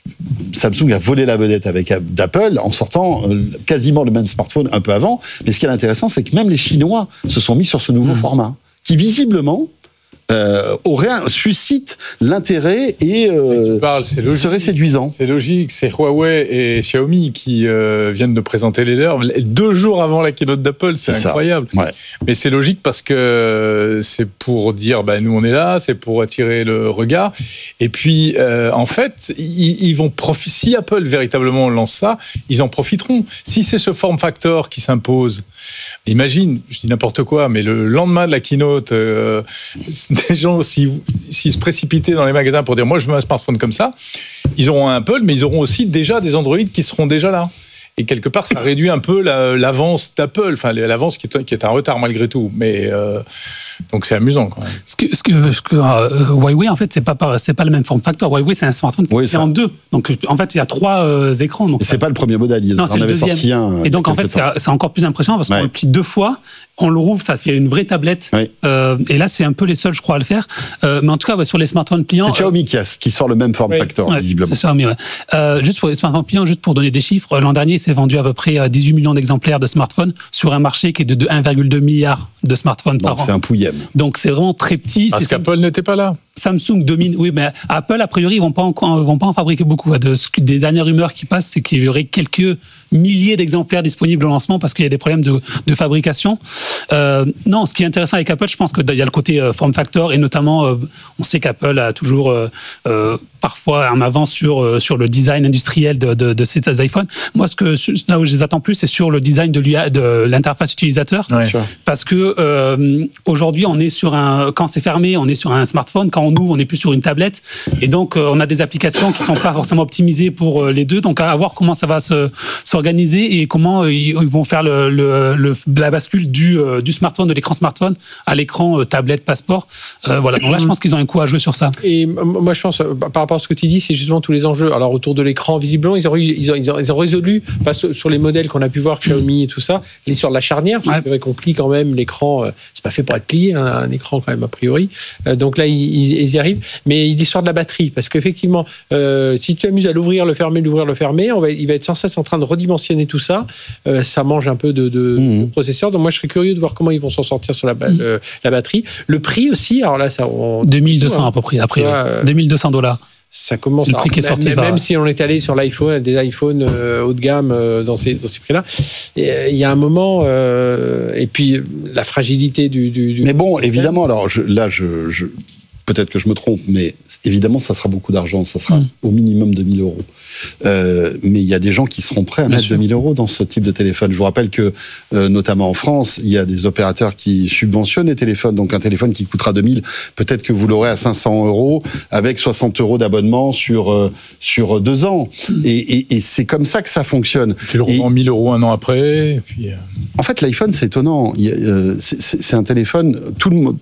C: Samsung a volé la vedette avec d'Apple en sortant quasiment le même smartphone un peu avant. Mais ce qui est intéressant, c'est que même les Chinois se sont mis sur ce nouveau mmh. format, qui visiblement Euh, aurait un, suscite l'intérêt et euh,
B: parles,
C: serait séduisant.
B: C'est logique, c'est Huawei et Xiaomi qui euh, viennent de présenter les leurs deux jours avant la keynote d'Apple, c'est, c'est incroyable.
C: Ouais.
B: Mais c'est logique parce que c'est pour dire, bah, nous on est là, c'est pour attirer le regard. Et puis, euh, en fait, ils, ils vont profiter. Si Apple véritablement lance ça, ils en profiteront. Si c'est ce form factor qui s'impose, imagine, je dis n'importe quoi, mais le lendemain de la keynote, euh, des gens, s'ils, s'ils se précipitaient dans les magasins pour dire « moi, je veux un smartphone comme ça », ils auront un Apple, mais ils auront aussi déjà des Android qui seront déjà là. Et quelque part, ça réduit un peu la, l'avance d'Apple, enfin l'avance qui est, qui est un retard malgré tout. Mais euh, donc c'est amusant quand même.
D: Ce que, ce que, ce que euh, Huawei en fait, c'est pas c'est pas le même form factor. Huawei c'est un smartphone qui oui, est en deux. Donc en fait, il y a trois euh, écrans. Donc
C: et c'est ça... pas le premier modèle. Il
D: non, c'est le deuxième.
C: Sorti un,
D: et donc en fait, c'est, c'est encore plus impressionnant parce qu'on ouais. le plie deux fois. On le rouvre, ça fait une vraie tablette. Oui. Euh, et là, c'est un peu les seuls, je crois, à le faire. Euh, mais en tout cas, ouais, sur les smartphones pliants...
C: C'est Xiaomi euh, qui, a, qui sort le même form oui. factor,
D: ouais,
C: visiblement.
D: C'est Xiaomi, ouais. Euh, juste pour les smartphones pliants, juste pour donner des chiffres, l'an dernier, c'est vendu à peu près dix-huit millions d'exemplaires de smartphones sur un marché qui est de un virgule deux milliard de smartphones
C: Donc,
D: par an.
C: C'est un pouillème.
D: Donc, c'est vraiment très petit.
B: Parce
D: c'est
B: qu'Apple Samsung. N'était pas là.
D: Samsung domine, oui, mais Apple, a priori, ils vont pas en, vont pas en fabriquer beaucoup. De, des dernières rumeurs qui passent, c'est qu'il y aurait quelques milliers d'exemplaires disponibles au lancement parce qu'il y a des problèmes de, de fabrication. Euh, non, ce qui est intéressant avec Apple, je pense qu'il y a le côté euh, form factor et notamment, euh, on sait qu'Apple a toujours euh, euh, parfois un avance sur, euh, sur le design industriel de, de, de ces iPhones. Moi, ce que, là où je les attends plus, c'est sur le design de, l'U A, de l'interface utilisateur. Ouais. Parce que euh, aujourd'hui, on est sur un, quand c'est fermé, on est sur un smartphone. Quand on ouvre, on n'est plus sur une tablette. Et donc, euh, on a des applications qui ne sont pas forcément optimisées pour euh, les deux. Donc, à voir comment ça va se, s'organiser et comment euh, ils vont faire le, le, le, la bascule du, euh, du smartphone, de l'écran smartphone à l'écran euh, tablette, passeport. Euh, voilà. Donc là, je pense qu'ils ont un coup à jouer sur ça.
A: Et moi, je pense, par rapport à ce que tu dis, c'est justement tous les enjeux. Alors, autour de l'écran, visiblement, ils ont, ils ont, ils ont, ils ont résolu, enfin, sur les modèles qu'on a pu voir, Xiaomi et tout ça, l'histoire de la charnière. Ouais. C'est vrai qu'on plie quand même l'écran. Euh, c'est pas fait pour être plié, hein, un écran quand même, a priori. Euh, donc là, ils, ils y arrivent. Mais l'histoire de la batterie, parce qu'effectivement, euh, si tu t'amuses à l'ouvrir, le fermer, l'ouvrir, le fermer, on va, il va être sans cesse en train de redimensionner tout ça. Euh, ça mange un peu de, de, mmh. de processeur. Donc moi, je serais curieux de voir comment ils vont s'en sortir sur la, mmh. euh, la batterie. Le prix aussi, alors là, ça... On...
D: deux mille deux cents à peu près, après, euh, deux mille deux cents dollars.
A: Ça commence.
D: C'est le prix
A: à,
D: qui est sorti.
A: Même,
D: par...
A: même si on est allé sur l'iPhone, des iPhones euh, haut de gamme euh, dans ces, dans ces prix-là, il euh, y a un moment, euh, et puis la fragilité du. du, du
C: mais bon, évidemment, alors je, là, je, je, peut-être que je me trompe, mais évidemment, ça sera beaucoup d'argent, ça sera mmh. au minimum deux mille euros. Euh, mais il y a des gens qui seront prêts à Bien mettre sûr. deux mille euros dans ce type de téléphone. Je vous rappelle que, euh, notamment en France, il y a des opérateurs qui subventionnent les téléphones. Donc un téléphone qui coûtera deux mille, peut-être que vous l'aurez à cinq cents euros avec soixante euros d'abonnement sur, euh, sur deux ans. Mmh. Et, et, et c'est comme ça que ça fonctionne.
B: Tu le revends mille euros un an après. Et puis...
C: En fait, l'iPhone, c'est étonnant. Il y a, euh, c'est, c'est un téléphone, tout le monde.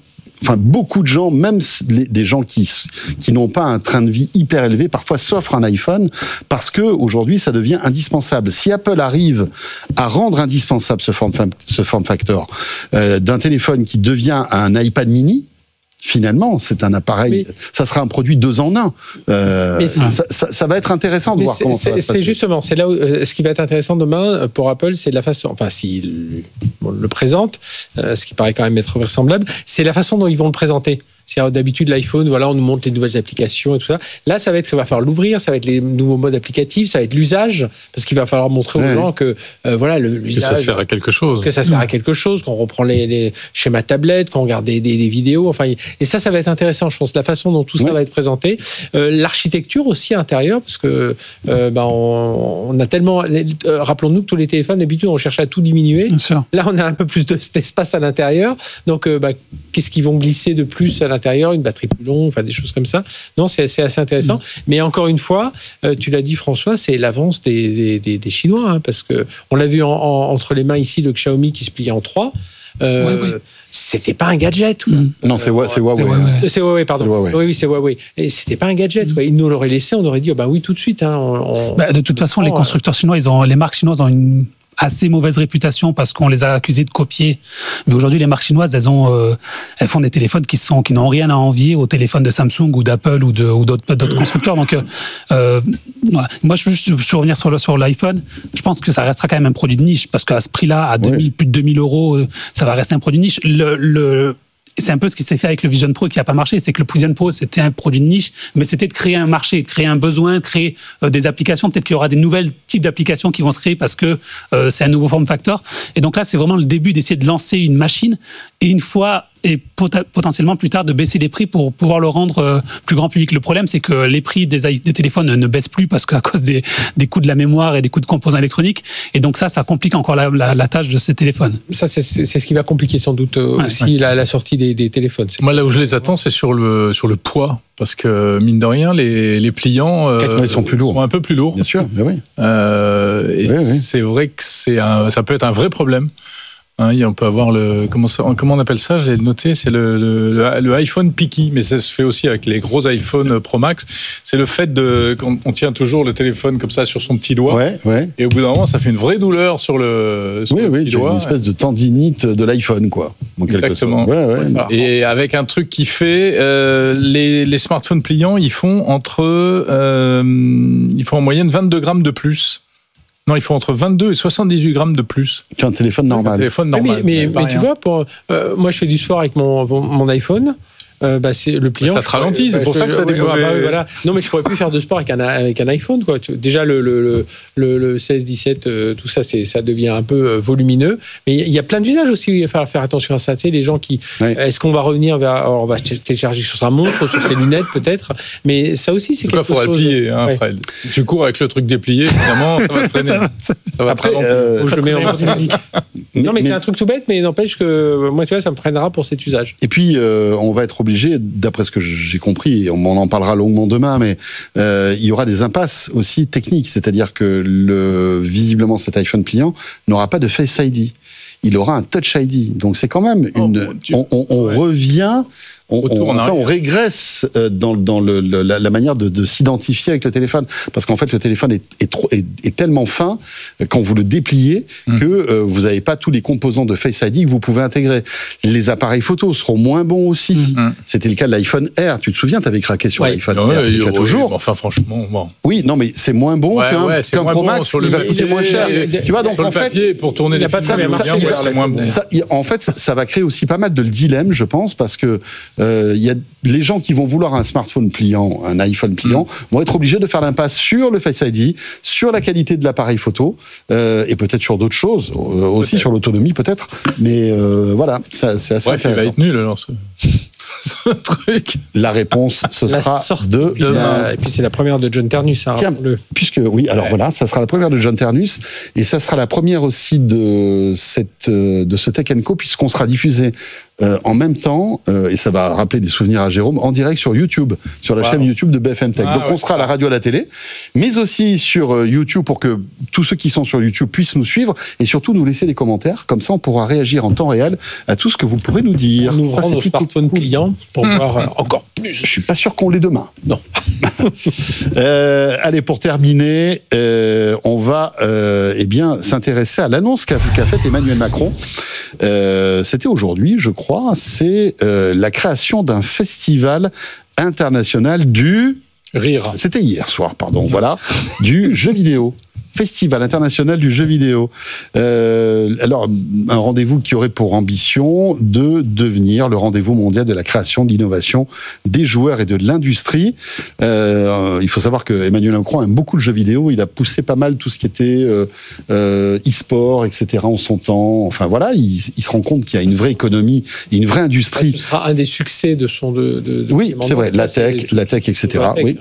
C: enfin beaucoup de gens, même les, des gens qui qui n'ont pas un train de vie hyper élevé, parfois s'offrent un iPhone parce que aujourd'hui ça devient indispensable. Si Apple arrive à rendre indispensable ce form ce form factor euh, d'un téléphone qui devient un iPad mini, finalement, c'est un appareil, mais, ça sera un produit deux en un. Euh, ça, ça, ça va être intéressant de voir comment ça va se passer.
A: C'est justement, c'est là où euh, ce qui va être intéressant demain pour Apple, c'est la façon, enfin, s'ils bon, le présentent, euh, ce qui paraît quand même être vraisemblable, c'est la façon dont ils vont le présenter. C'est-à-dire, d'habitude, l'iPhone, voilà, on nous montre les nouvelles applications et tout ça. Là, ça va être, il va falloir l'ouvrir, ça va être les nouveaux modes applicatifs, ça va être l'usage, parce qu'il va falloir montrer ouais. aux gens que, euh, voilà, le, l'usage.
B: Que ça sert à quelque chose.
A: Que ça sert à quelque chose, qu'on reprend les, les schémas tablettes, qu'on regarde des, des, des vidéos, enfin, et ça, ça va être intéressant, je pense, la façon dont tout ça ouais. va être présenté. Euh, l'architecture aussi intérieure, parce que, euh, ben, on, on a tellement, euh, rappelons-nous que tous les téléphones, d'habitude, on cherche à tout diminuer.
D: Bien sûr.
A: Là, on a un peu plus d'espace à l'intérieur. Donc, euh, ben, qu'est-ce qu'ils vont glisser de plus à l'intérieur? Une batterie plus longue, enfin des choses comme ça. Non, c'est, c'est assez intéressant. Mmh. Mais encore une fois, euh, tu l'as dit François, c'est l'avance des, des, des, des Chinois, hein, parce que on l'a vu en, en, entre les mains ici, le Xiaomi qui se plie en trois. Euh, oui, oui. C'était pas un gadget. Mmh.
C: Non, c'est, euh, c'est Huawei.
A: C'est, c'est Huawei, pardon. C'est Huawei. Oui, oui, c'est Huawei. Et c'était pas un gadget. Mmh. Ils nous l'auraient laissé, on aurait dit, oh, bah oui, tout de suite. Hein, on,
D: bah, de toute façon, les constructeurs chinois, ils ont, les marques chinoises ont une assez mauvaise réputation parce qu'on les a accusés de copier. Mais aujourd'hui, les marques chinoises, elles ont, euh, elles font des téléphones qui sont, qui n'ont rien à envier aux téléphones de Samsung ou d'Apple ou de, ou d'autres, d'autres constructeurs. Donc, euh, ouais. Moi, je veux juste revenir sur le, sur l'iPhone. Je pense que ça restera quand même un produit de niche parce qu'à ce prix-là, à deux mille, ouais. plus de deux mille euros, ça va rester un produit de niche. Le, le, c'est un peu ce qui s'est fait avec le Vision Pro qui n'a pas marché. C'est que le Vision Pro, c'était un produit de niche, mais c'était de créer un marché, de créer un besoin, de créer euh, des applications. Peut-être qu'il y aura des nouvelles types d'applications qui vont se créer parce que euh, c'est un nouveau form factor. Et donc là, c'est vraiment le début d'essayer de lancer une machine. Et une fois, et pot- potentiellement plus tard, de baisser les prix pour pouvoir le rendre euh, plus grand public. Le problème, c'est que les prix des, des téléphones ne baissent plus parce qu'à cause des, des coûts de la mémoire et des coûts de composants électroniques. Et donc ça, ça complique encore la, la, la tâche de ces téléphones.
A: Ça, c'est, c'est, c'est ce qui va compliquer sans doute euh, ouais, aussi ouais. La, la sortie des, des téléphones. C'est
B: Moi, là où je les attends, c'est sur le, sur le poids. Parce que, mine de rien, les, les pliants euh,
C: ils sont, plus lourds.
B: sont un peu plus lourds.
C: Bien sûr, mais oui.
B: Euh, et oui, oui. C'est vrai que c'est un, ça peut être un vrai problème. Hein, on peut avoir le comment, ça, comment on appelle ça, je l'ai noté, c'est le, le, le iPhone picky, mais ça se fait aussi avec les gros iPhone Pro Max. C'est le fait de qu'on on tient toujours le téléphone comme ça sur son petit doigt,
C: ouais, ouais.
B: et au bout d'un moment, ça fait une vraie douleur sur le, sur
C: oui,
B: le
C: oui,
B: petit doigt.
C: Une espèce de tendinite de l'iPhone, quoi. En
B: Exactement.
C: Ouais, ouais,
B: voilà. Et avec un truc qui fait euh, les, les smartphones pliants, ils font entre, euh, ils font en moyenne vingt-deux grammes de plus. Non, il faut entre vingt-deux et soixante-dix-huit grammes de plus.
C: Qu'un téléphone normal.
B: Un téléphone normal.
A: Mais, mais, mais tu vois, pour, euh, moi je fais du sport avec mon, mon iPhone. Euh, bah, c'est le pliant.
B: Ça te ralentit, c'est
A: bah,
B: pour
A: je,
B: ça que tu as des mauvais...
A: bah, bah, voilà. Non, mais je pourrais plus faire de sport avec un, avec un iPhone, quoi. Déjà, le, le, le, le seize, dix-sept, euh, tout ça, c'est, ça devient un peu volumineux. Mais il y a plein d'usages aussi où il va falloir faire attention à ça. Tu sais, les gens qui. Oui. Est-ce qu'on va revenir vers. Alors, on va télécharger sur sa montre, sur ses lunettes, peut-être. Mais ça aussi, c'est
B: en
A: quelque
B: cas, chose. Il faudra le plier, hein, ouais. Fred. Si tu cours avec le truc déplié, évidemment, ça va te freiner. ça va, ça, ça va
C: Après, euh,
A: je le mets en public. Non, mais, mais c'est un truc tout bête, mais n'empêche que moi, tu vois, ça me freinera pour cet usage.
C: Et puis, euh, on va être obligé, d'après ce que j'ai compris, et on en parlera longuement demain, mais euh, il y aura des impasses aussi techniques, c'est-à-dire que le, visiblement cet iPhone pliant n'aura pas de Face I D. Il aura un Touch I D. Donc c'est quand même une. Oh, on on, on ouais. revient. On, on, enfin, on régresse dans, dans le, le, la, la manière de, de s'identifier avec le téléphone, parce qu'en fait le téléphone est, est, trop, est, est tellement fin quand vous le dépliez mmh. que euh, vous n'avez pas tous les composants de Face I D que vous pouvez intégrer. Les appareils photo seront moins bons aussi. Mmh. C'était le cas de l'iPhone Air. Tu te souviens, tu avais craqué sur ouais. l'iPhone
B: ouais,
C: Air.
B: Ouais,
C: tu
B: ouais,
C: toujours.
B: Ouais, enfin, franchement, bon.
C: Oui, non, mais c'est moins bon ouais, qu'un, ouais, qu'un moins Pro bon Max qui va coûter moins cher. Tu vois, donc en fait,
B: pour tourner les
C: ça, c'est moins bon. En fait, ça va créer aussi pas mal de dilemmes, je pense, parce que il y a les gens qui vont vouloir un smartphone pliant, un iPhone pliant, mmh. vont être obligés de faire l'impasse sur le Face I D, sur la qualité de l'appareil photo, euh, et peut-être sur d'autres choses, euh, aussi peut-être. Sur l'autonomie peut-être, mais euh, voilà, ça, c'est assez
B: Bref,
C: intéressant.
B: Il va être nul alors ce, ce truc.
C: La réponse, ce
A: la
C: sera de
A: demain. Et puis c'est la première de John Ternus. Hein,
C: Tiens, le... puisque oui, alors ouais. voilà, ça sera la première de John Ternus, et ça sera la première aussi de cette de ce Tech and Co, puisqu'on sera diffusé euh, en même temps, euh, et ça va rappeler des souvenirs à Jérôme, en direct sur YouTube, sur la wow. chaîne YouTube de B F M Tech. Ah, Donc ouais, on sera à la radio, à la télé, mais aussi sur euh, YouTube pour que tous ceux qui sont sur YouTube puissent nous suivre et surtout nous laisser des commentaires. Comme ça, on pourra réagir en temps réel à tout ce que vous pourrez nous dire.
A: Nous ouvrons nos smartphones clients pour mmh. voir euh, encore plus.
C: Je suis pas sûr qu'on l'ait demain.
A: Non.
C: euh, allez, pour terminer, euh, on va euh, eh bien s'intéresser à l'annonce qu'a, qu'a faite Emmanuel Macron. Euh, c'était aujourd'hui, je crois. C'est euh, la création d'un festival international du
B: rire.
C: C'était hier soir, pardon. Voilà, du jeu vidéo. Festival international du jeu vidéo. Euh, alors, un rendez-vous qui aurait pour ambition de devenir le rendez-vous mondial de la création, de l'innovation, des joueurs et de l'industrie. Euh, il faut savoir que Emmanuel Macron aime beaucoup le jeu vidéo. Il a poussé pas mal tout ce qui était euh, euh, e-sport, et cetera en son temps. Enfin voilà, il, il se rend compte qu'il y a une vraie économie, une vraie industrie.
A: Ce sera un des succès de son... De, de, de
C: oui, c'est vrai, la tech, la tech, et cetera. Oui.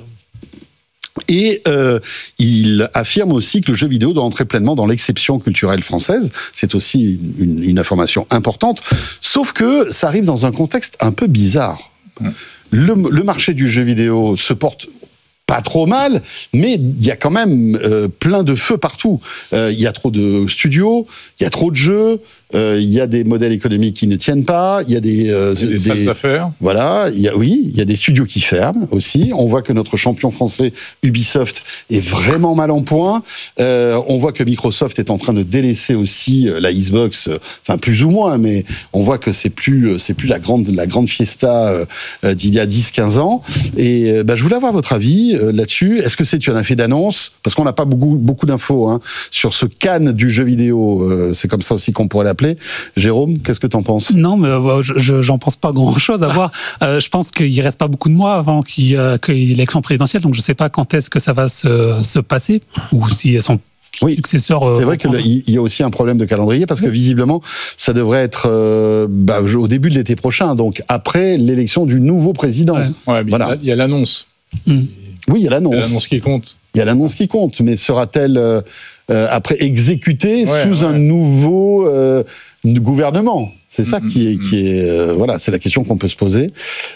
C: Et euh, il affirme aussi que le jeu vidéo doit entrer pleinement dans l'exception culturelle française. C'est aussi une, une information importante. Sauf que ça arrive dans un contexte un peu bizarre. Mmh. Le, le marché du jeu vidéo se porte pas trop mal, mais il y a quand même euh, plein de feux partout. Euh, il y a trop de studios, il y a trop de jeux, euh, il y a des modèles économiques qui ne tiennent pas, il y a des... Euh,
B: des, des salles d'affaires.
C: Voilà, il y a, oui, il y a des studios qui ferment aussi. On voit que notre champion français, Ubisoft, est vraiment mal en point. Euh, on voit que Microsoft est en train de délaisser aussi la Xbox, euh, enfin plus ou moins, mais on voit que c'est plus, c'est plus la grande, la grande fiesta euh, d'il y a dix quinze ans. Et euh, bah, je voulais avoir votre avis euh, là-dessus. Est-ce que c'est un effet d'annonce ? Parce qu'on n'a pas beaucoup, beaucoup d'infos hein, sur ce Cannes du jeu vidéo. Euh, c'est comme ça aussi qu'on pourrait l'appeler. Jérôme, qu'est-ce que tu en penses ?
D: Non, mais euh, je, j'en pense pas grand-chose à voir. Euh, je pense qu'il reste pas beaucoup de mois avant qu'il y ait l'élection présidentielle, donc je sais pas quand est-ce que ça va se, se passer, ou si elles sont...
C: Oui, successeur, c'est vrai qu'il y a aussi un problème de calendrier parce que visiblement, ça devrait être euh, bah, au début de l'été prochain, donc après l'élection du nouveau président.
B: Ouais, ouais voilà. Il y a l'annonce.
C: Mmh. Oui, il y a l'annonce.
B: Il y a l'annonce qui compte.
C: Il y a l'annonce qui compte, mais sera-t-elle euh, euh, après exécutée ouais, sous ouais. un nouveau euh, gouvernement ? C'est ça mmh, qui est, mmh. qui est euh, voilà, c'est la question qu'on peut se poser.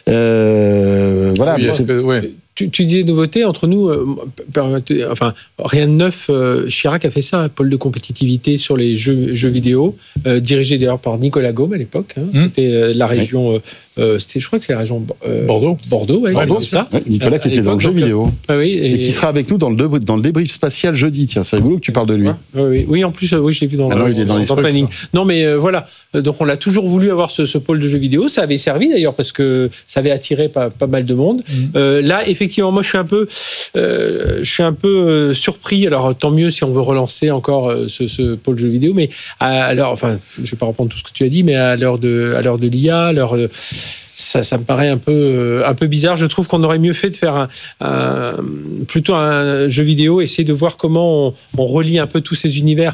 C: Euh, voilà,
B: oui,
C: mais c'est...
B: que, ouais.
A: Tu, tu disais nouveauté entre nous, euh, enfin rien de neuf. Euh, Chirac a fait ça, un pôle de compétitivité sur les jeux, jeux vidéo, euh, dirigé d'ailleurs par Nicolas Gaume à l'époque. Hein, mmh. C'était euh, la région, oui. euh, c'était, je crois que c'est la région euh,
B: Bordeaux.
A: Bordeaux, ouais,
C: Bordeaux,
A: c'est ça.
C: Ouais, Nicolas euh, qui était dans le jeu vidéo
A: euh, oui, et,
C: et qui sera avec nous dans le de, dans le débrief spatial jeudi. Tiens, c'est rigolo que tu parles de lui.
A: Ouais, oui, oui, en plus, euh, oui, je l'ai vu dans,
C: ah non,
A: le,
C: il est dans,
A: dans, dans le planning. Non, mais euh, voilà. Donc on a toujours voulu avoir ce, ce pôle de jeux vidéo. Ça avait servi d'ailleurs parce que ça avait attiré pas, pas mal de monde. Mmh. Euh, là, effectivement, moi, je suis un peu Euh, je suis un peu euh, surpris. Alors tant mieux si on veut relancer encore euh, ce, ce pôle jeux vidéo, mais à, à l'heure, enfin, je vais pas reprendre tout ce que tu as dit, mais à l'heure de, à l'heure de l'I A, à l'heure de, ça, ça me paraît un peu, euh, un peu bizarre. Je trouve qu'on aurait mieux fait de faire un, un, plutôt un jeu vidéo, essayer de voir comment on, on relie un peu tous ces univers.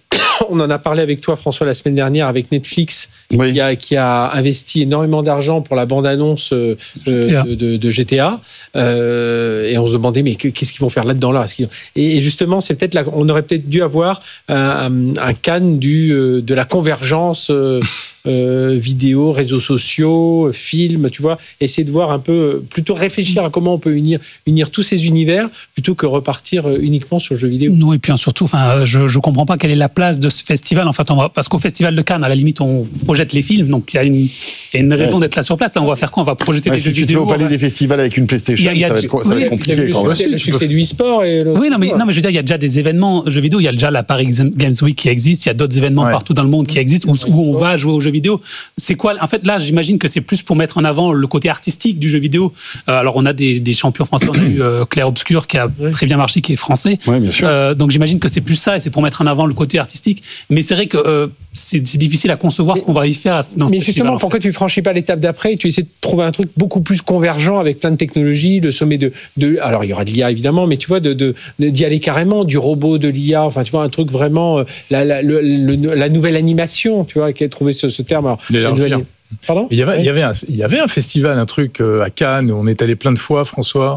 A: On en a parlé avec toi, François, la semaine dernière, avec Netflix, oui. qui, a, qui a investi énormément d'argent pour la bande-annonce euh, de, de, de G T A. Euh, et on se demandait, mais qu'est-ce qu'ils vont faire là-dedans là Et justement, c'est peut-être là, on aurait peut-être dû avoir un, un Cannes du, de la convergence euh, euh, vidéo, réseaux sociaux, films, tu vois, essayer de voir un peu, plutôt réfléchir à comment on peut unir, unir tous ces univers, plutôt que repartir uniquement sur le jeu vidéo.
D: Non, et puis surtout, enfin, je ne comprends pas quelle est la place de ce festival. En fait, on va, parce qu'au Festival de Cannes, à la limite, on projette les films, donc il y a une, il y a une raison ouais. d'être là sur place. Là, on va faire quoi ? On va projeter
C: ouais,
D: des
C: si
D: vidéos.
C: Si tu fais au palais des festivals avec une PlayStation, y a, y a, ça va être, ça oui, va être compliqué.
A: Il y a
C: quand
A: le, le succès du e-sport. Et le...
D: Oui, non mais, non, mais je veux dire, il y a déjà des événements jeux vidéo. Il y a déjà la Paris Games Week qui existe. Il y a d'autres événements ouais. partout dans le monde qui existent où, où on va jouer aux jeux vidéo. C'est quoi ? En fait, là, j'imagine que c'est plus pour mettre en avant le côté artistique du jeu vidéo. Euh, alors, on a des, des champions français. On a eu euh, Clair Obscur qui a oui. très bien marché, qui est français.
C: Oui, bien sûr.
D: Euh, donc, j'imagine que c'est plus ça et c'est pour mettre en avant le côté artistique. Mais c'est vrai que euh, c'est, c'est difficile à concevoir mais, ce qu'on va y faire dans
A: Mais justement, festival, pourquoi tu ne franchis pas l'étape d'après et tu essaies de trouver un truc beaucoup plus convergent avec plein de technologies, le sommet de, de... Alors, il y aura de l'I A, évidemment, mais tu vois, de, de, de, d'y aller carrément, du robot, de l'I A, enfin, tu vois, un truc vraiment... La, la, le, le, la nouvelle animation, tu vois, qui a trouvé ce, ce terme. Alors,
B: nouvelle...
A: Pardon ?
B: Il y avait,
A: oui.
B: il y avait un, il y avait un festival, un truc à Cannes, où on est allé plein de fois, François,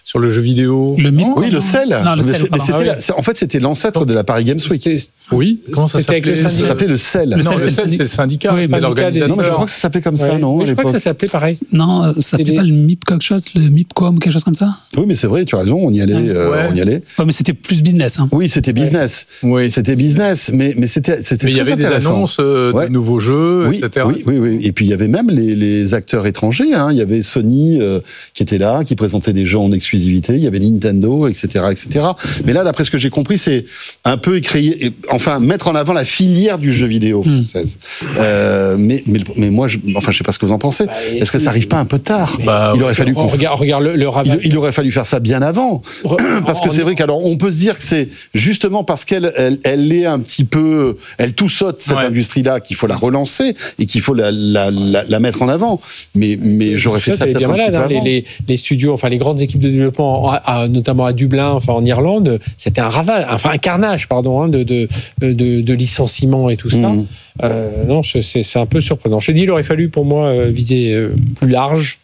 B: sur le jeu vidéo.
D: Le M I P.
C: Oui, le C E L.
D: Non, le
C: Mais
D: C E L,
C: c'est- mais c'était
D: pardon.
C: la- en fait, c'était l'ancêtre de la Paris Games Week.
B: Oui, comment ça
A: C'était avec le
B: s'appelait
C: Ça s'appelait le C E L.
D: Le
B: Non,
D: C E L,
B: le
D: c'est
B: C E L,
D: le
B: c'est le syndicat,
D: Oui,
B: c'est
D: syndicat
B: l'organisateur.
C: Non, mais je crois que ça s'appelait comme ça,
A: Ouais.
C: non
A: Mais
C: à
A: je crois que ça
C: l'époque.
A: s'appelait pareil.
D: Non, ça s'appelait
A: Télé.
D: pas le M I P quelque chose, le M I P com, quelque chose comme ça.
C: Oui, mais c'est vrai, tu as raison, on y allait. euh,
B: Ouais.
C: on y allait.
D: Ouais, mais c'était plus business. Hein.
C: Oui, c'était business.
B: Oui.
C: C'était business, mais, mais c'était, c'était
B: Mais il y
C: très
B: avait des
C: intéressant.
B: annonces euh,
C: Ouais.
B: de nouveaux jeux,
C: Oui,
B: et cetera.
C: oui, oui, oui. Et puis il y avait même les, les acteurs étrangers. Hein. Il y avait Sony euh, qui était là, qui présentait des jeux en exclusivité. Il y avait Nintendo, et cetera, et cetera. Mais là, d'après ce que j'ai compris, c'est un peu créer, et- enfin mettre en avant la filière du jeu vidéo française. Euh, mais, mais, mais moi, je, enfin, je sais pas ce que vous en pensez. Est-ce que ça arrive pas un peu tard
B: Bah,
C: Il aurait fallu qu'on
A: Regarde, regarde le, le
C: il,
A: ravage.
C: il aurait fallu faire ça bien avant. Parce que c'est vrai qu'alors, on peut se dire que c'est justement parce qu'elle elle, elle est un petit peu... Elle tout saute, cette
B: Ouais.
C: industrie-là, qu'il faut la relancer et qu'il faut la, la, la, la mettre en avant. Mais, mais j'aurais fait
A: Ça,
C: ça
A: t'es
C: peut-être
A: bien
C: un petit
A: malade.
C: peu
A: hein.
C: avant.
A: Les, les, les studios, enfin les grandes équipes de développement, à- à- notamment à Dublin, enfin en Irlande, c'était un ravage, enfin un carnage, pardon, hein, de, de, de, de licenciements et tout ça.
C: Mhm.
A: Euh, non, c'est, c'est un peu surprenant. Je te dis, il aurait fallu pour moi euh, viser euh, plus large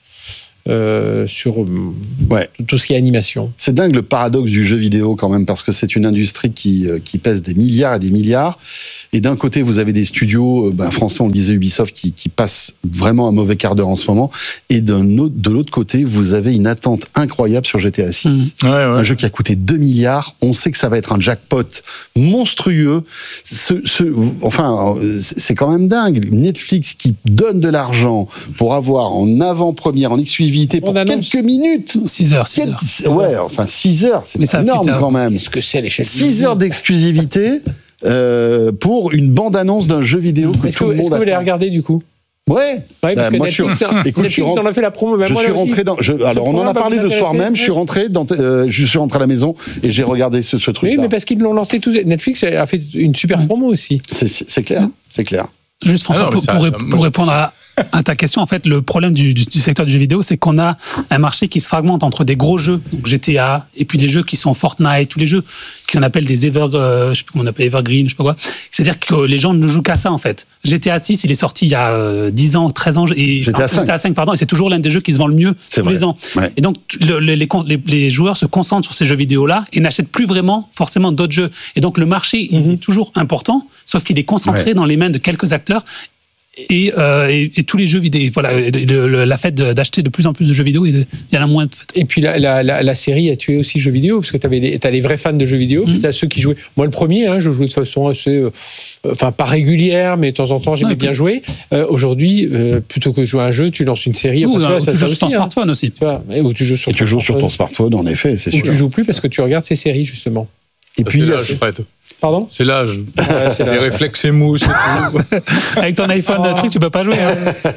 A: euh, sur euh,
C: Ouais.
A: tout ce qui est animation.
C: C'est dingue le paradoxe du jeu vidéo quand même, parce que c'est une industrie qui, euh, qui pèse des milliards et des milliards. Et d'un côté, vous avez des studios, euh, ben, français, on le disait, Ubisoft, qui, qui passent vraiment un mauvais quart d'heure en ce moment. Et d'un autre, de l'autre côté, vous avez une attente incroyable sur G T A six.
B: Ouais, ouais.
C: Un jeu qui a coûté deux milliards. On sait que ça va être un jackpot monstrueux. Ce, ce, enfin, c'est quand même dingue. Netflix qui donne de l'argent pour avoir en avant-première, en exclusivité, pour
A: Bande-annonce.
C: quelques minutes.
D: six heures, six heures.
C: Quel- Ouais, enfin six heures, c'est
D: Mais ça
C: énorme
D: fait, euh,
C: quand même.
A: Qu'est-ce que c'est à l'échelle
C: six heures d'exclusivité euh, pour une bande-annonce d'un jeu vidéo que
A: Est-ce
C: tout
A: que,
C: le
A: est-ce
C: monde
A: que vous les
C: attend.
A: regardez du coup?
C: Ouais.
A: Ouais, parce
C: Bah,
A: que
C: moi, je suis-
A: Netflix,
C: écoute, je suis
A: Netflix
C: rentré-
A: en a fait la promo. Bah,
C: je
A: moi,
C: suis
A: là aussi.
C: rentré dans. je- alors, on en
A: programme
C: a
A: va
C: parlé
A: vous
C: le soir
A: intéresser.
C: même. Je suis rentré dans. euh, je suis rentré à la maison et j'ai regardé ce, ce
A: Oui,
C: truc-là.
A: mais parce qu'ils l'ont lancé tout. Netflix a fait une super promo aussi.
C: C'est c'est clair, c'est clair.
D: Juste François,
B: Ah non, mais
D: pour,
B: ça,
D: pour-
B: moi,
D: pour
B: je-
D: répondre à, à ta question, en fait, le problème du, du- du secteur du jeu vidéo, c'est qu'on a un marché qui se fragmente entre des gros jeux, donc G T A, et puis des jeux qui sont Fortnite, tous les jeux qu'on appelle des ever, euh, je sais plus comment on appelle, evergreen, je sais pas quoi. C'est-à-dire que les gens ne jouent qu'à ça, en fait. G T A six, il est sorti il y a euh, dix ans, treize ans, et
C: G T A cinq.
D: G T A cinq, pardon, et c'est toujours l'un des jeux qui se vend le mieux
C: C'est
D: tous
C: vrai.
D: les ans.
C: Ouais.
D: Et donc, tu- le- le- les, con- les- les joueurs se concentrent sur ces jeux vidéo-là et n'achètent plus vraiment forcément d'autres jeux. Et donc, le marché, il est toujours important, sauf qu'il est concentré
C: Ouais.
D: dans les mains de quelques acteurs. Et, euh, et, et tous les jeux vidéo, voilà, et le- le- la fait de- d'acheter de plus en plus de jeux vidéo, il y en a moins. En fait.
A: Et puis la, la, la, la série a tué aussi jeux vidéo, parce que tu as les vrais fans de jeux vidéo, puis tu as ceux qui jouaient. Moi, le premier, hein, je jouais de façon assez. euh, Enfin, pas régulière, mais de temps en temps, j'aimais
D: Ouais,
A: bien
D: puis-
A: jouer. Euh, Aujourd'hui, euh, plutôt que de jouer à un jeu, tu lances une série.
D: Ou
A: Enfin, tu vois,
D: euh,
A: ça,
D: tu
A: ça
D: joues sur ton
A: aussi, hein.
D: smartphone aussi.
A: Tu vois, et ou tu joues sur
C: Et tu joues sur ton smartphone, en effet, c'est
A: Ou
C: sûr.
A: tu joues plus parce que tu regardes ces séries, justement.
C: Et puis,
B: c'est
C: il y a-
B: l'âge, Fred.
A: Pardon
B: C'est l'âge.
A: Ouais, c'est
B: Les
A: l'âge.
B: réflexes émous, c'est tout.
D: Avec ton iPhone,
A: Oh.
D: un truc, tu peux pas jouer. Hein.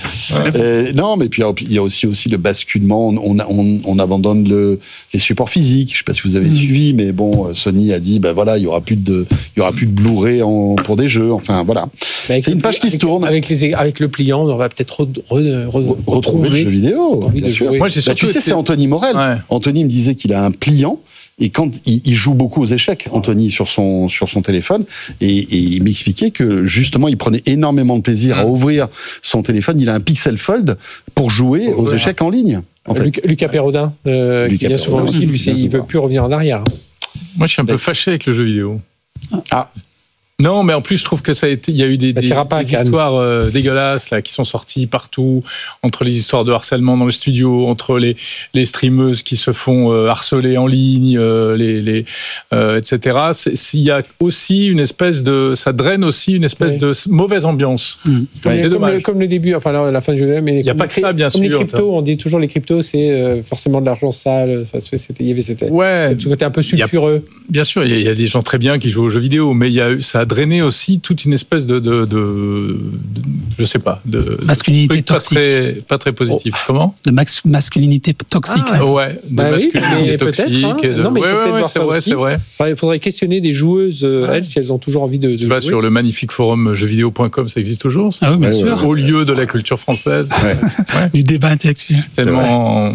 C: Euh, non, mais puis il y a aussi, aussi le basculement. On, on, on, on abandonne le, les supports physiques. Je sais pas si vous avez
D: Mm.
C: suivi, mais bon, Sony a dit, ben voilà, il y aura plus de, il y aura plus de Blu-ray en- pour des jeux. Enfin voilà.
A: Mais avec
C: C'est
A: le-
C: une page qui se
A: avec-
C: tourne.
A: Avec, les, avec le pliant, on va peut-être re- re- re-
C: Retrouver le jeu vidéo,
A: envie
C: bien
A: de
C: sûr.
A: jouer.
B: Moi, j'ai
C: Bah,
B: surtout
C: tu sais,
B: été-
C: c'est Anthony Morel.
B: Ouais.
C: Anthony me disait qu'il a un pliant. Et quand il, il joue beaucoup aux échecs, Anthony, sur son, sur son téléphone, et, et il m'expliquait que justement, il prenait énormément de plaisir à ouvrir son téléphone. Il a un Pixel Fold pour jouer aux
B: Ouais.
C: échecs en ligne. En fait.
A: Lucas, Lucas Perrodin, euh,
C: Lucas
A: qui vient souvent
C: Perrodin,
A: aussi, lui,
C: qui
A: c'est-
C: vient
A: il veut
C: souvent.
A: plus revenir en arrière.
B: Moi, je suis un peu fâché avec le jeu vidéo.
C: Ah,
B: Non, mais en plus, je trouve que ça a été. Il y a eu des,
A: Bah,
B: des,
A: t'iras pas à
B: des
A: Cannes.
B: histoires euh, dégueulasses là qui sont sorties partout, entre les histoires de harcèlement dans le studio, entre les les streameuses qui se font euh, harceler en ligne, euh, les les euh, et cetera. C'est- Il y a aussi une espèce de, ça draine aussi une espèce
A: Oui.
B: de s- mauvaise ambiance.
D: Mm.
C: Ouais.
B: C'est
A: comme, le,
B: dommage.
A: comme le début, enfin là, la fin du jeu, mais
B: Il y a
A: comme
B: pas
A: les
B: que ça,
A: cryp-
B: bien
A: comme les
B: sûr,
A: cryptos, on dit toujours les cryptos, c'est euh, forcément de l'argent sale. Enfin, c'était, il y avait c'était,
B: Ouais,
A: ce côté un peu
B: Il y a-
A: sulfureux.
B: bien sûr, il y, a, il y a des gens très bien qui jouent aux jeux vidéo, mais il y a eu, ça a drainé aussi toute une espèce de, de, de, de- je sais pas, de
D: Masculinité
B: truc pas
D: toxique.
B: très, pas très positif. Comment?
D: De max- masculinité toxique.
A: Ah,
B: Ouais, de
A: Bah oui,
B: masculinité
A: mais
B: toxique.
A: peut-être, hein.
B: et de-
A: Non, mais il faut
B: ouais,
A: peut-être
B: ouais,
A: voir
B: c'est
A: ça
B: vrai,
A: aussi.
B: c'est vrai.
A: Enfin, il faudrait questionner des joueuses, euh,
B: Ouais.
A: elles, si elles ont toujours envie de, de
B: Tu vas
A: jouer.
B: sur le magnifique forum jeuxvideo point com, ça existe toujours, ça?
D: Ah oui, bien
C: Ouais,
D: sûr.
C: ouais,
B: Au lieu de la culture française.
C: ouais.
D: Du débat intellectuel.
B: Tellement.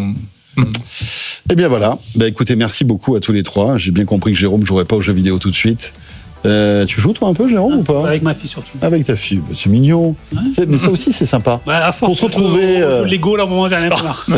C: Eh bien voilà. Bah, écoutez, merci beaucoup à tous les trois. J'ai bien compris que Jérôme ne jouerait pas aux jeux vidéo tout de suite. Euh, tu joues toi un peu, Jérôme, ah, ou pas?
D: Avec ma fille surtout.
C: Avec ta fille, bah, c'est mignon. Ouais. C'est, mais ça aussi, c'est sympa.
D: Bah, à force
C: pour se retrouver.
D: Euh... Lego, là, au moment, j'en ai marre.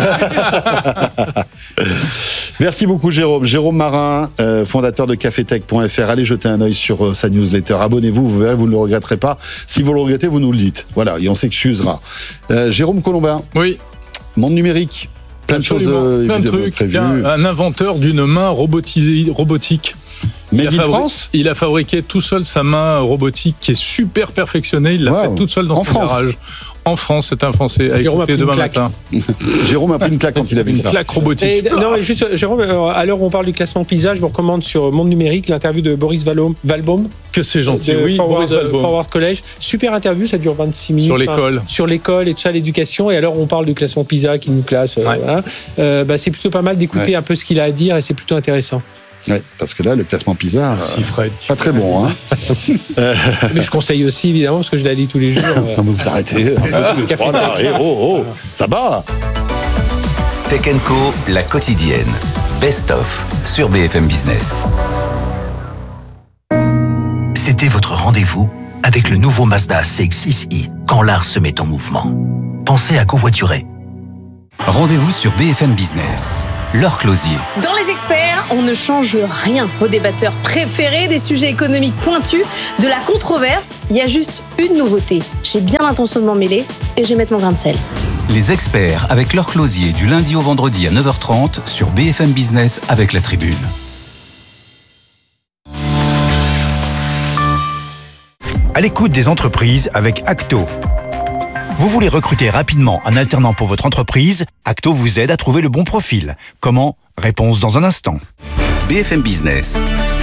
C: Merci beaucoup, Jérôme. Jérôme Marin, euh, fondateur de cafetech point f r. Allez jeter un œil sur euh, sa newsletter. Abonnez-vous, vous verrez, vous ne le regretterez pas. Si vous le regrettez, vous nous le dites. Voilà, et on s'excusera. Euh, Jérôme Colombin.
B: Oui.
C: Monde numérique. Plein
B: Absolument.
C: de choses euh,
B: Plein de trucs.
C: prévues.
B: Un, un inventeur d'une main robotisée, robotique.
C: Made in
B: fabri-
C: France.
B: Il a fabriqué tout seul sa main robotique qui est super perfectionnée. Il l'a wow. fait toute seule dans
C: en
B: son
C: France.
B: garage. En France, c'est un Français. À
A: Jérôme
B: écouter demain matin.
C: Jérôme a pris une claque quand il a vu
B: une
C: ça.
B: Une claque robotique.
A: Et, non, mais juste, Jérôme, à l'heure où on parle du classement PISA, je vous recommande sur Monde Numérique l'interview de Boris Valbaum.
B: Que c'est gentil,
A: de
B: oui.
A: Forward,
B: Boris Valbaum.
A: Forward College. Super interview, ça dure vingt-six minutes.
B: Sur l'école.
A: Hein, sur l'école et tout ça, l'éducation. Et à l'heure où on parle du classement PISA qui nous classe, euh,
B: ouais.
A: voilà, euh, bah, c'est plutôt pas mal d'écouter ouais. un peu ce qu'il a à dire et c'est plutôt intéressant.
C: Ouais, parce que là, le classement PISA,
B: Merci, Fred.
C: pas très bon. Hein.
A: Mais je conseille aussi, évidemment, parce que je la lis tous les jours.
C: Non, mais vous arrêtez. Oh, oh, ça va.
E: Tech and Co, la quotidienne. Best of sur B F M Business. C'était votre rendez-vous avec le nouveau Mazda C X six i quand l'art se met en mouvement. Pensez à covoiturer. Rendez-vous sur B F M Business. Laure Closier.
L: Dans les experts, on ne change rien. Vos débatteurs préférés, des sujets économiques pointus, de la controverse, il y a juste une nouveauté. J'ai bien l'intention de m'en mêler et je vais mettre mon grain de sel.
E: Les experts avec Laure Closier du lundi au vendredi à neuf heures trente sur B F M Business avec la Tribune. À l'écoute des entreprises avec Acto. Vous voulez recruter rapidement un alternant pour votre entreprise? Acto vous aide à trouver le bon profil. Comment? Réponse dans un instant. B F M Business.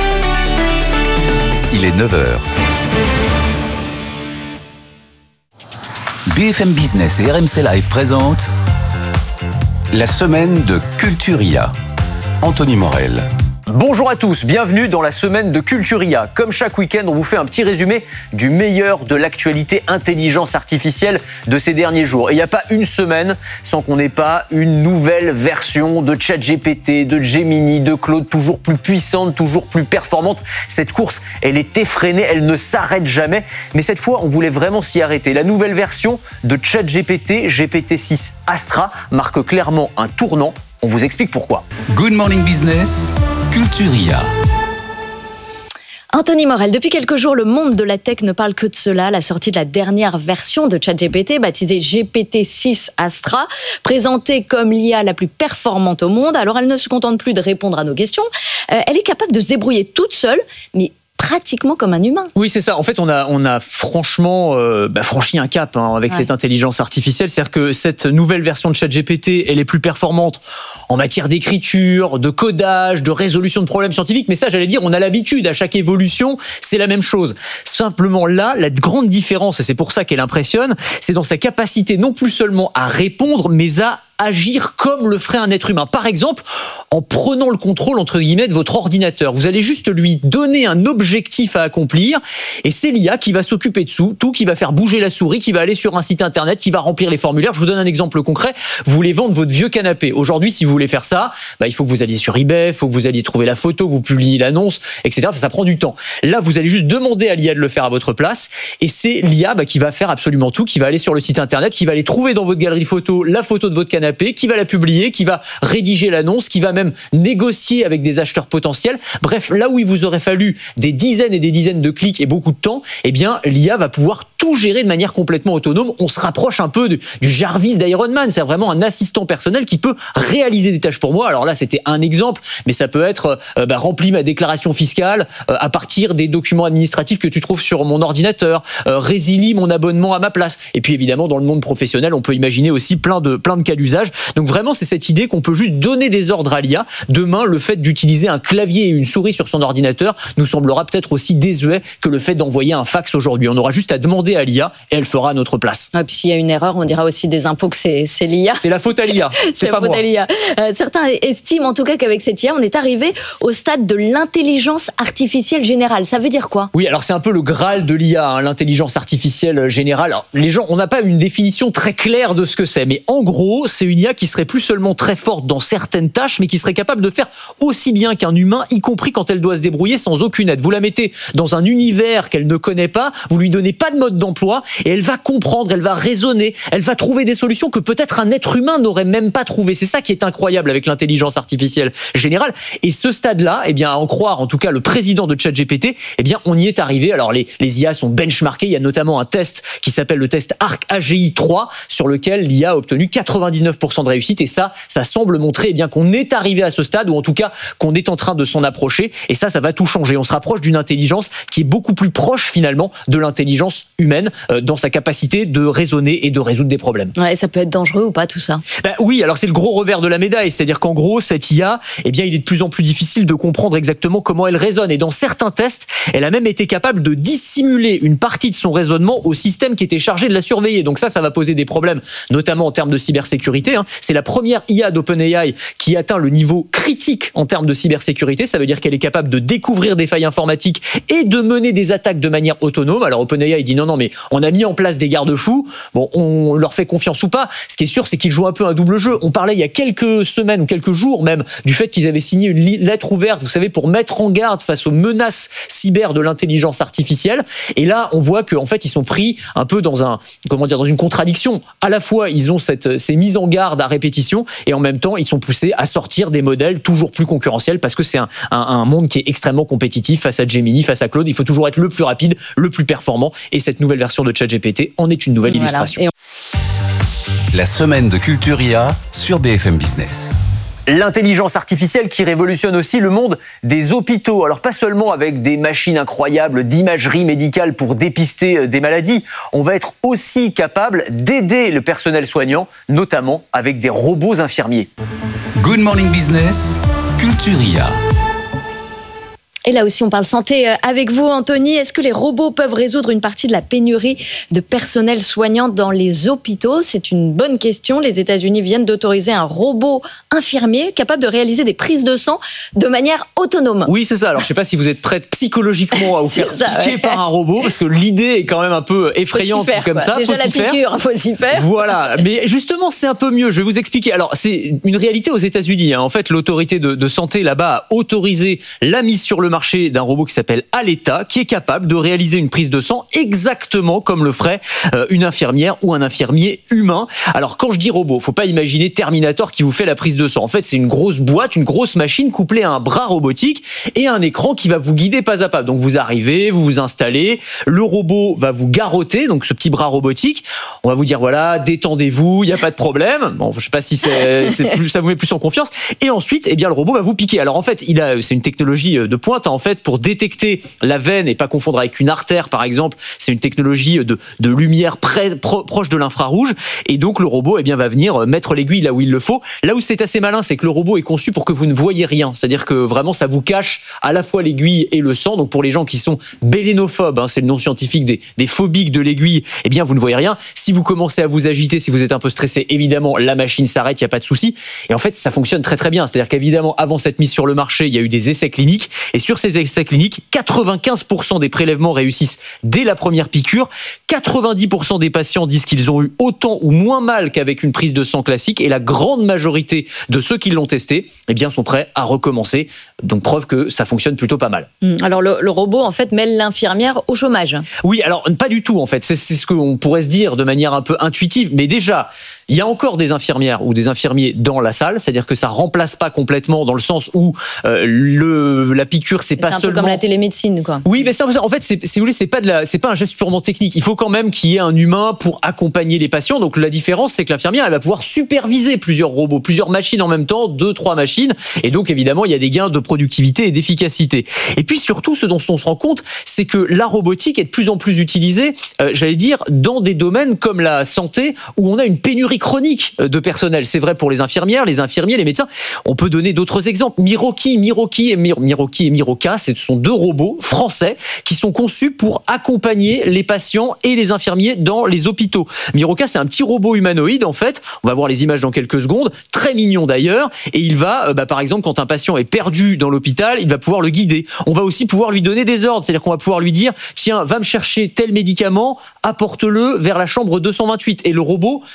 E: Il est neuf heures. B F M Business et R M C Live présentent la semaine de Culturia. Anthony Morel.
M: Bonjour à tous, bienvenue dans la semaine de Culturia. Comme chaque week-end, on vous fait un petit résumé du meilleur de l'actualité intelligence artificielle de ces derniers jours. Et il n'y a pas une semaine sans qu'on n'ait pas une nouvelle version de ChatGPT, de Gemini, de Claude, toujours plus puissante, toujours plus performante. Cette course, elle est effrénée, elle ne s'arrête jamais. Mais cette fois, on voulait vraiment s'y arrêter. La nouvelle version de ChatGPT, G P T six Astra, marque clairement un tournant. On vous explique pourquoi.
E: Good Morning Business, Culturia.
F: Anthony Morel, depuis quelques jours, le monde de la tech ne parle que de cela. La sortie de la dernière version de ChatGPT, baptisée G P T six Astra, présentée comme l'I A la plus performante au monde. Alors, elle ne se contente plus de répondre à nos questions. Euh, elle est capable de se débrouiller toute seule, mais pratiquement comme un humain.
M: Oui, c'est ça. En fait, on a, on a franchement euh, bah, franchi un cap hein, avec ouais. cette intelligence artificielle. C'est-à-dire que cette nouvelle version de ChatGPT, elle est plus performante en matière d'écriture, de codage, de résolution de problèmes scientifiques. Mais ça, j'allais dire, on a l'habitude. À chaque évolution, c'est la même chose. Simplement là, la grande différence, et c'est pour ça qu'elle impressionne, c'est dans sa capacité non plus seulement à répondre, mais à agir comme le ferait un être humain. Par exemple, en prenant le contrôle, entre guillemets, de votre ordinateur. Vous allez juste lui donner un objectif à accomplir et c'est l'I A qui va s'occuper de tout, qui va faire bouger la souris, qui va aller sur un site internet, qui va remplir les formulaires. Je vous donne un exemple concret. Vous voulez vendre votre vieux canapé. Aujourd'hui, si vous voulez faire ça, bah, il faut que vous alliez sur eBay, il faut que vous alliez trouver la photo, vous publiez l'annonce, et cetera. Ça prend du temps. Là, vous allez juste demander à l'I A de le faire à votre place et c'est l'I A bah, qui va faire absolument tout, qui va aller sur le site internet, qui va aller trouver dans votre galerie photo la photo de votre canapé, qui va la publier, qui va rédiger l'annonce, qui va même négocier avec des acheteurs potentiels. Bref, là où il vous aurait fallu des dizaines et des dizaines de clics et beaucoup de temps, eh bien, l'I A va pouvoir tout gérer de manière complètement autonome. On se rapproche un peu du, du Jarvis d'Iron Man. C'est vraiment un assistant personnel qui peut réaliser des tâches pour moi. Alors là, c'était un exemple, mais ça peut être euh, bah, remplir ma déclaration fiscale euh, à partir des documents administratifs que tu trouves sur mon ordinateur, euh, résilie mon abonnement à ma place. Et puis évidemment, dans le monde professionnel, on peut imaginer aussi plein de, plein de cas d'usage. Donc vraiment, c'est cette idée qu'on peut juste donner des ordres à l'I A. Demain, le fait d'utiliser un clavier et une souris sur son ordinateur nous semblera peut-être aussi désuet que le fait d'envoyer un fax aujourd'hui. On aura juste à demander à l'I A et elle fera à notre place.
F: Ah, puis s'il y a une erreur, on dira aussi des impôts que c'est, c'est l'I A.
M: C'est la faute à l'I A. C'est,
F: c'est
M: pas
F: la faute
M: moi.
F: à l'I A. Euh, certains estiment en tout cas qu'avec cette I A, on est arrivé au stade de l'intelligence artificielle générale. Ça veut dire quoi ?
M: Oui, alors c'est un peu le Graal de l'I A, hein, l'intelligence artificielle générale. Alors, les gens, on n'a pas une définition très claire de ce que c'est, mais en gros, c'est c'est une I A qui serait plus seulement très forte dans certaines tâches, mais qui serait capable de faire aussi bien qu'un humain, y compris quand elle doit se débrouiller sans aucune aide. Vous la mettez dans un univers qu'elle ne connaît pas, vous lui donnez pas de mode d'emploi, et elle va comprendre, elle va raisonner, elle va trouver des solutions que peut-être un être humain n'aurait même pas trouvées. C'est ça qui est incroyable avec l'intelligence artificielle générale. Et ce stade-là, eh bien, à en croire, en tout cas, le président de ChatGPT, eh bien, on y est arrivé. Alors, les, les I A sont benchmarkés. Il y a notamment un test qui s'appelle le test A R C A G I trois, sur lequel l'I A a obtenu quatre-vingt-dix-neuf pour cent de réussite. Et ça, ça semble montrer, eh bien, qu'on est arrivé à ce stade, ou en tout cas, qu'on est en train de s'en approcher. Et ça, ça va tout changer. On se rapproche d'une intelligence qui est beaucoup plus proche, finalement, de l'intelligence humaine, euh, dans sa capacité de raisonner et de résoudre des problèmes.
F: Ouais, ça peut être dangereux ou pas, tout ça?
M: Ben oui, alors c'est le gros revers de la médaille. C'est-à-dire qu'en gros, cette I A, eh bien, il est de plus en plus difficile de comprendre exactement comment elle raisonne. Et dans certains tests, elle a même été capable de dissimuler une partie de son raisonnement au système qui était chargé de la surveiller. Donc ça, ça va poser des problèmes, notamment en termes de cybersécurité. Hein. C'est la première I A d'OpenAI qui atteint le niveau critique en termes de cybersécurité. Ça veut dire qu'elle est capable de découvrir des failles informatiques et de mener des attaques de manière autonome. Alors OpenAI dit non, non, mais on a mis en place des garde-fous. Bon, on leur fait confiance ou pas. Ce qui est sûr, c'est qu'ils jouent un peu un double jeu. On parlait il y a quelques semaines ou quelques jours même du fait qu'ils avaient signé une lettre ouverte, vous savez, pour mettre en garde face aux menaces cyber de l'intelligence artificielle. Et là, on voit qu'en fait, ils sont pris un peu dans un, comment dire, dans une contradiction. À la fois, ils ont cette, ces mises en garde à répétition, et en même temps, ils sont poussés à sortir des modèles toujours plus concurrentiels, parce que c'est un, un, un monde qui est extrêmement compétitif face à Gemini, face à Claude. Il faut toujours être le plus rapide, le plus performant. Et cette nouvelle version de ChatGPT en est une nouvelle voilà. illustration. Et on...
E: La semaine de Culture I A sur B F M Business.
M: L'intelligence artificielle qui révolutionne aussi le monde des hôpitaux. Alors pas seulement avec des machines incroyables d'imagerie médicale pour dépister des maladies, on va être aussi capable d'aider le personnel soignant, notamment avec des robots infirmiers.
E: Good Morning Business, Culture I A.
F: Et là aussi, on parle santé avec vous, Anthony. Est-ce que les robots peuvent résoudre une partie de la pénurie de personnel soignant dans les hôpitaux? C'est une bonne question. Les États-Unis viennent d'autoriser un robot infirmier capable de réaliser des prises de sang de manière autonome.
M: Oui, c'est ça. Alors, je ne sais pas si vous êtes prête psychologiquement à vous faire ça, piquer ouais. par un robot, parce que l'idée est quand même un peu effrayante
F: faire,
M: comme
F: quoi.
M: ça.
F: Déjà
M: faut
F: la piqûre, il faut s'y faire.
M: Voilà. Mais justement, c'est un peu mieux. Je vais vous expliquer. Alors, c'est une réalité aux États-Unis. Hein. En fait, l'autorité de, de santé là-bas a autorisé la mise sur le marché d'un robot qui s'appelle Aleta, qui est capable de réaliser une prise de sang exactement comme le ferait euh, une infirmière ou un infirmier humain. Alors quand je dis robot, faut pas imaginer Terminator qui vous fait la prise de sang. En fait, c'est une grosse boîte, une grosse machine couplée à un bras robotique et un écran qui va vous guider pas à pas. Donc vous arrivez, vous vous installez, le robot va vous garrotter, donc ce petit bras robotique. On va vous dire voilà, détendez-vous, il y a pas de problème. Bon, je sais pas si c'est, c'est plus, ça vous met plus en confiance. Et ensuite, eh bien le robot va vous piquer. Alors en fait, il a, c'est une technologie de pointe. Hein, en fait, pour détecter la veine et pas confondre avec une artère, par exemple, c'est une technologie de, de lumière près, pro, proche de l'infrarouge. Et donc, le robot eh bien, va venir mettre l'aiguille là où il le faut. Là où c'est assez malin, c'est que le robot est conçu pour que vous ne voyez rien. C'est-à-dire que vraiment, ça vous cache à la fois l'aiguille et le sang. Donc, pour les gens qui sont bélénophobes, hein, c'est le nom scientifique des, des phobiques de l'aiguille, eh bien, vous ne voyez rien. Si vous commencez à vous agiter, si vous êtes un peu stressé, évidemment, la machine s'arrête, il n'y a pas de souci. Et en fait, ça fonctionne très très bien. C'est-à-dire qu'évidemment, avant cette mise sur le marché, il y a eu des essais cliniques. Et sur ces essais cliniques, quatre-vingt-quinze pour cent des prélèvements réussissent dès la première piqûre. quatre-vingt-dix pour cent des patients disent qu'ils ont eu autant ou moins mal qu'avec une prise de sang classique. Et la grande majorité de ceux qui l'ont testé, eh bien, sont prêts à recommencer. Donc, preuve que ça fonctionne plutôt pas mal.
F: Alors, le, le robot, en fait, mêle l'infirmière au chômage.
M: Oui, alors, pas du tout, en fait. C'est, c'est ce qu'on pourrait se dire de manière un peu intuitive. Mais déjà, il y a encore des infirmières ou des infirmiers dans la salle. C'est-à-dire que ça remplace pas complètement dans le sens où euh, le, la piqûre, c'est, c'est pas seulement... C'est un peu
F: comme la télémédecine, quoi.
M: Oui, mais ça, en fait, c'est, si vous voulez, c'est pas de la, c'est pas un geste purement technique. Il faut quand même qu'il y ait un humain pour accompagner les patients. Donc, la différence, c'est que l'infirmière, elle va pouvoir superviser plusieurs robots, plusieurs machines en même temps, deux, trois machines. Et donc, évidemment, il y a des gains de productivité et d'efficacité. Et puis, surtout, ce dont on se rend compte, c'est que la robotique est de plus en plus utilisée, euh, j'allais dire, dans des domaines comme la santé, où on a une pénurie chronique de personnel. C'est vrai pour les infirmières, les infirmiers, les médecins. On peut donner d'autres exemples. Miroki, Miroki et Mir- Miroki et Miroka, ce sont deux robots français qui sont conçus pour accompagner les patients et les infirmiers dans les hôpitaux. Miroka, c'est un petit robot humanoïde, en fait. On va voir les images dans quelques secondes. Très mignon d'ailleurs. Et il va, bah, par exemple, quand un patient est perdu dans l'hôpital, il va pouvoir le guider. On va aussi pouvoir lui donner des ordres. C'est-à-dire qu'on va pouvoir lui dire, tiens, va me chercher tel médicament, apporte-le vers la chambre deux cent vingt-huit. Et le robot va s'exécuter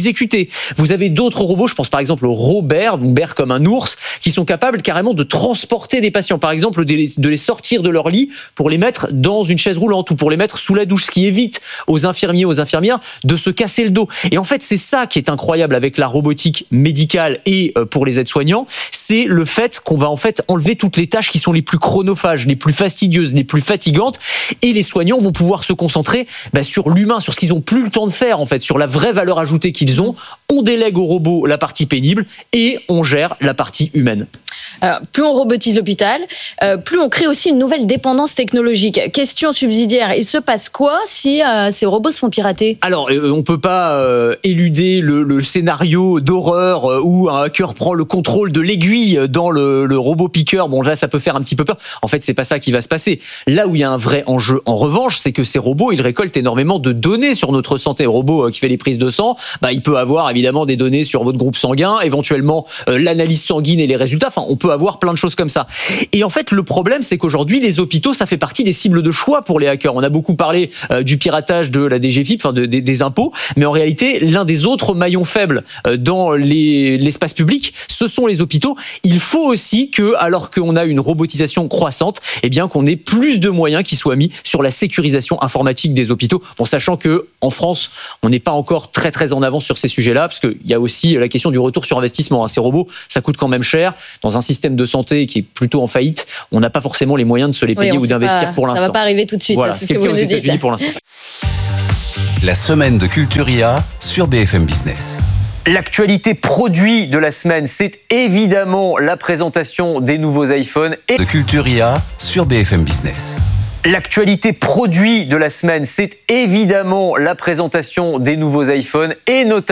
M: exécuter. Vous avez d'autres robots, je pense par exemple au Robert, donc Bear comme un ours, qui sont capables carrément de transporter des patients, par exemple de les, de les sortir de leur lit pour les mettre dans une chaise roulante ou pour les mettre sous la douche, ce qui évite aux infirmiers, aux infirmières de se casser le dos. Et en fait, c'est ça qui est incroyable avec la robotique médicale et pour les aides-soignants, c'est le fait qu'on va en fait enlever toutes les tâches qui sont les plus chronophages, les plus fastidieuses, les plus fatigantes, et les soignants vont pouvoir se concentrer bah, sur l'humain, sur ce qu'ils ont plus le temps de faire en fait, sur la vraie valeur ajoutée qu'ils ont. On délègue aux robots la partie pénible et on gère la partie humaine.
F: Alors, plus on robotise l'hôpital, euh, plus on crée aussi une nouvelle dépendance technologique. Question subsidiaire, il se passe quoi si euh, ces robots se font pirater ?
M: Alors, euh, on ne peut pas euh, éluder le, le scénario d'horreur euh, où un hacker prend le contrôle de l'aiguille dans le, le robot piqueur. Bon, là, ça peut faire un petit peu peur. En fait, c'est pas ça qui va se passer. Là où il y a un vrai enjeu, en revanche, c'est que ces robots, ils récoltent énormément de données sur notre santé. Le robot euh, qui fait les prises de sang, bah, il peut avoir évidemment des données sur votre groupe sanguin, éventuellement euh, l'analyse sanguine et les résultats. Enfin, on peut avoir plein de choses comme ça. Et en fait, le problème, c'est qu'aujourd'hui, les hôpitaux, ça fait partie des cibles de choix pour les hackers. On a beaucoup parlé euh, du piratage de la D G F I P, enfin de, de, des impôts, mais en réalité, l'un des autres maillons faibles euh, dans les, l'espace public, ce sont les hôpitaux. Il faut aussi que, alors qu'on a une robotisation croissante, eh bien qu'on ait plus de moyens qui soient mis sur la sécurisation informatique des hôpitaux. Bon, sachant que en France, on n'est pas encore très très en avance sur ces sujets-là, parce qu'il y a aussi la question du retour sur investissement. Hein. Ces robots, ça coûte quand même cher. Dans un système de santé qui est plutôt en faillite, on n'a pas forcément les moyens de se les payer oui, ou d'investir
F: pas,
M: pour l'instant.
F: Ça va pas arriver tout de suite.
M: Voilà,
F: c'est
M: ce, ce que vous nous dites. États-Unis pour l'instant.
E: La semaine de Culturia sur B F M Business.
M: L'actualité produit de la semaine, c'est évidemment la présentation des nouveaux iPhones. Et
E: de Culturia sur B F M Business.
M: L'actualité produit de la semaine, c'est évidemment la présentation des nouveaux iPhones et notamment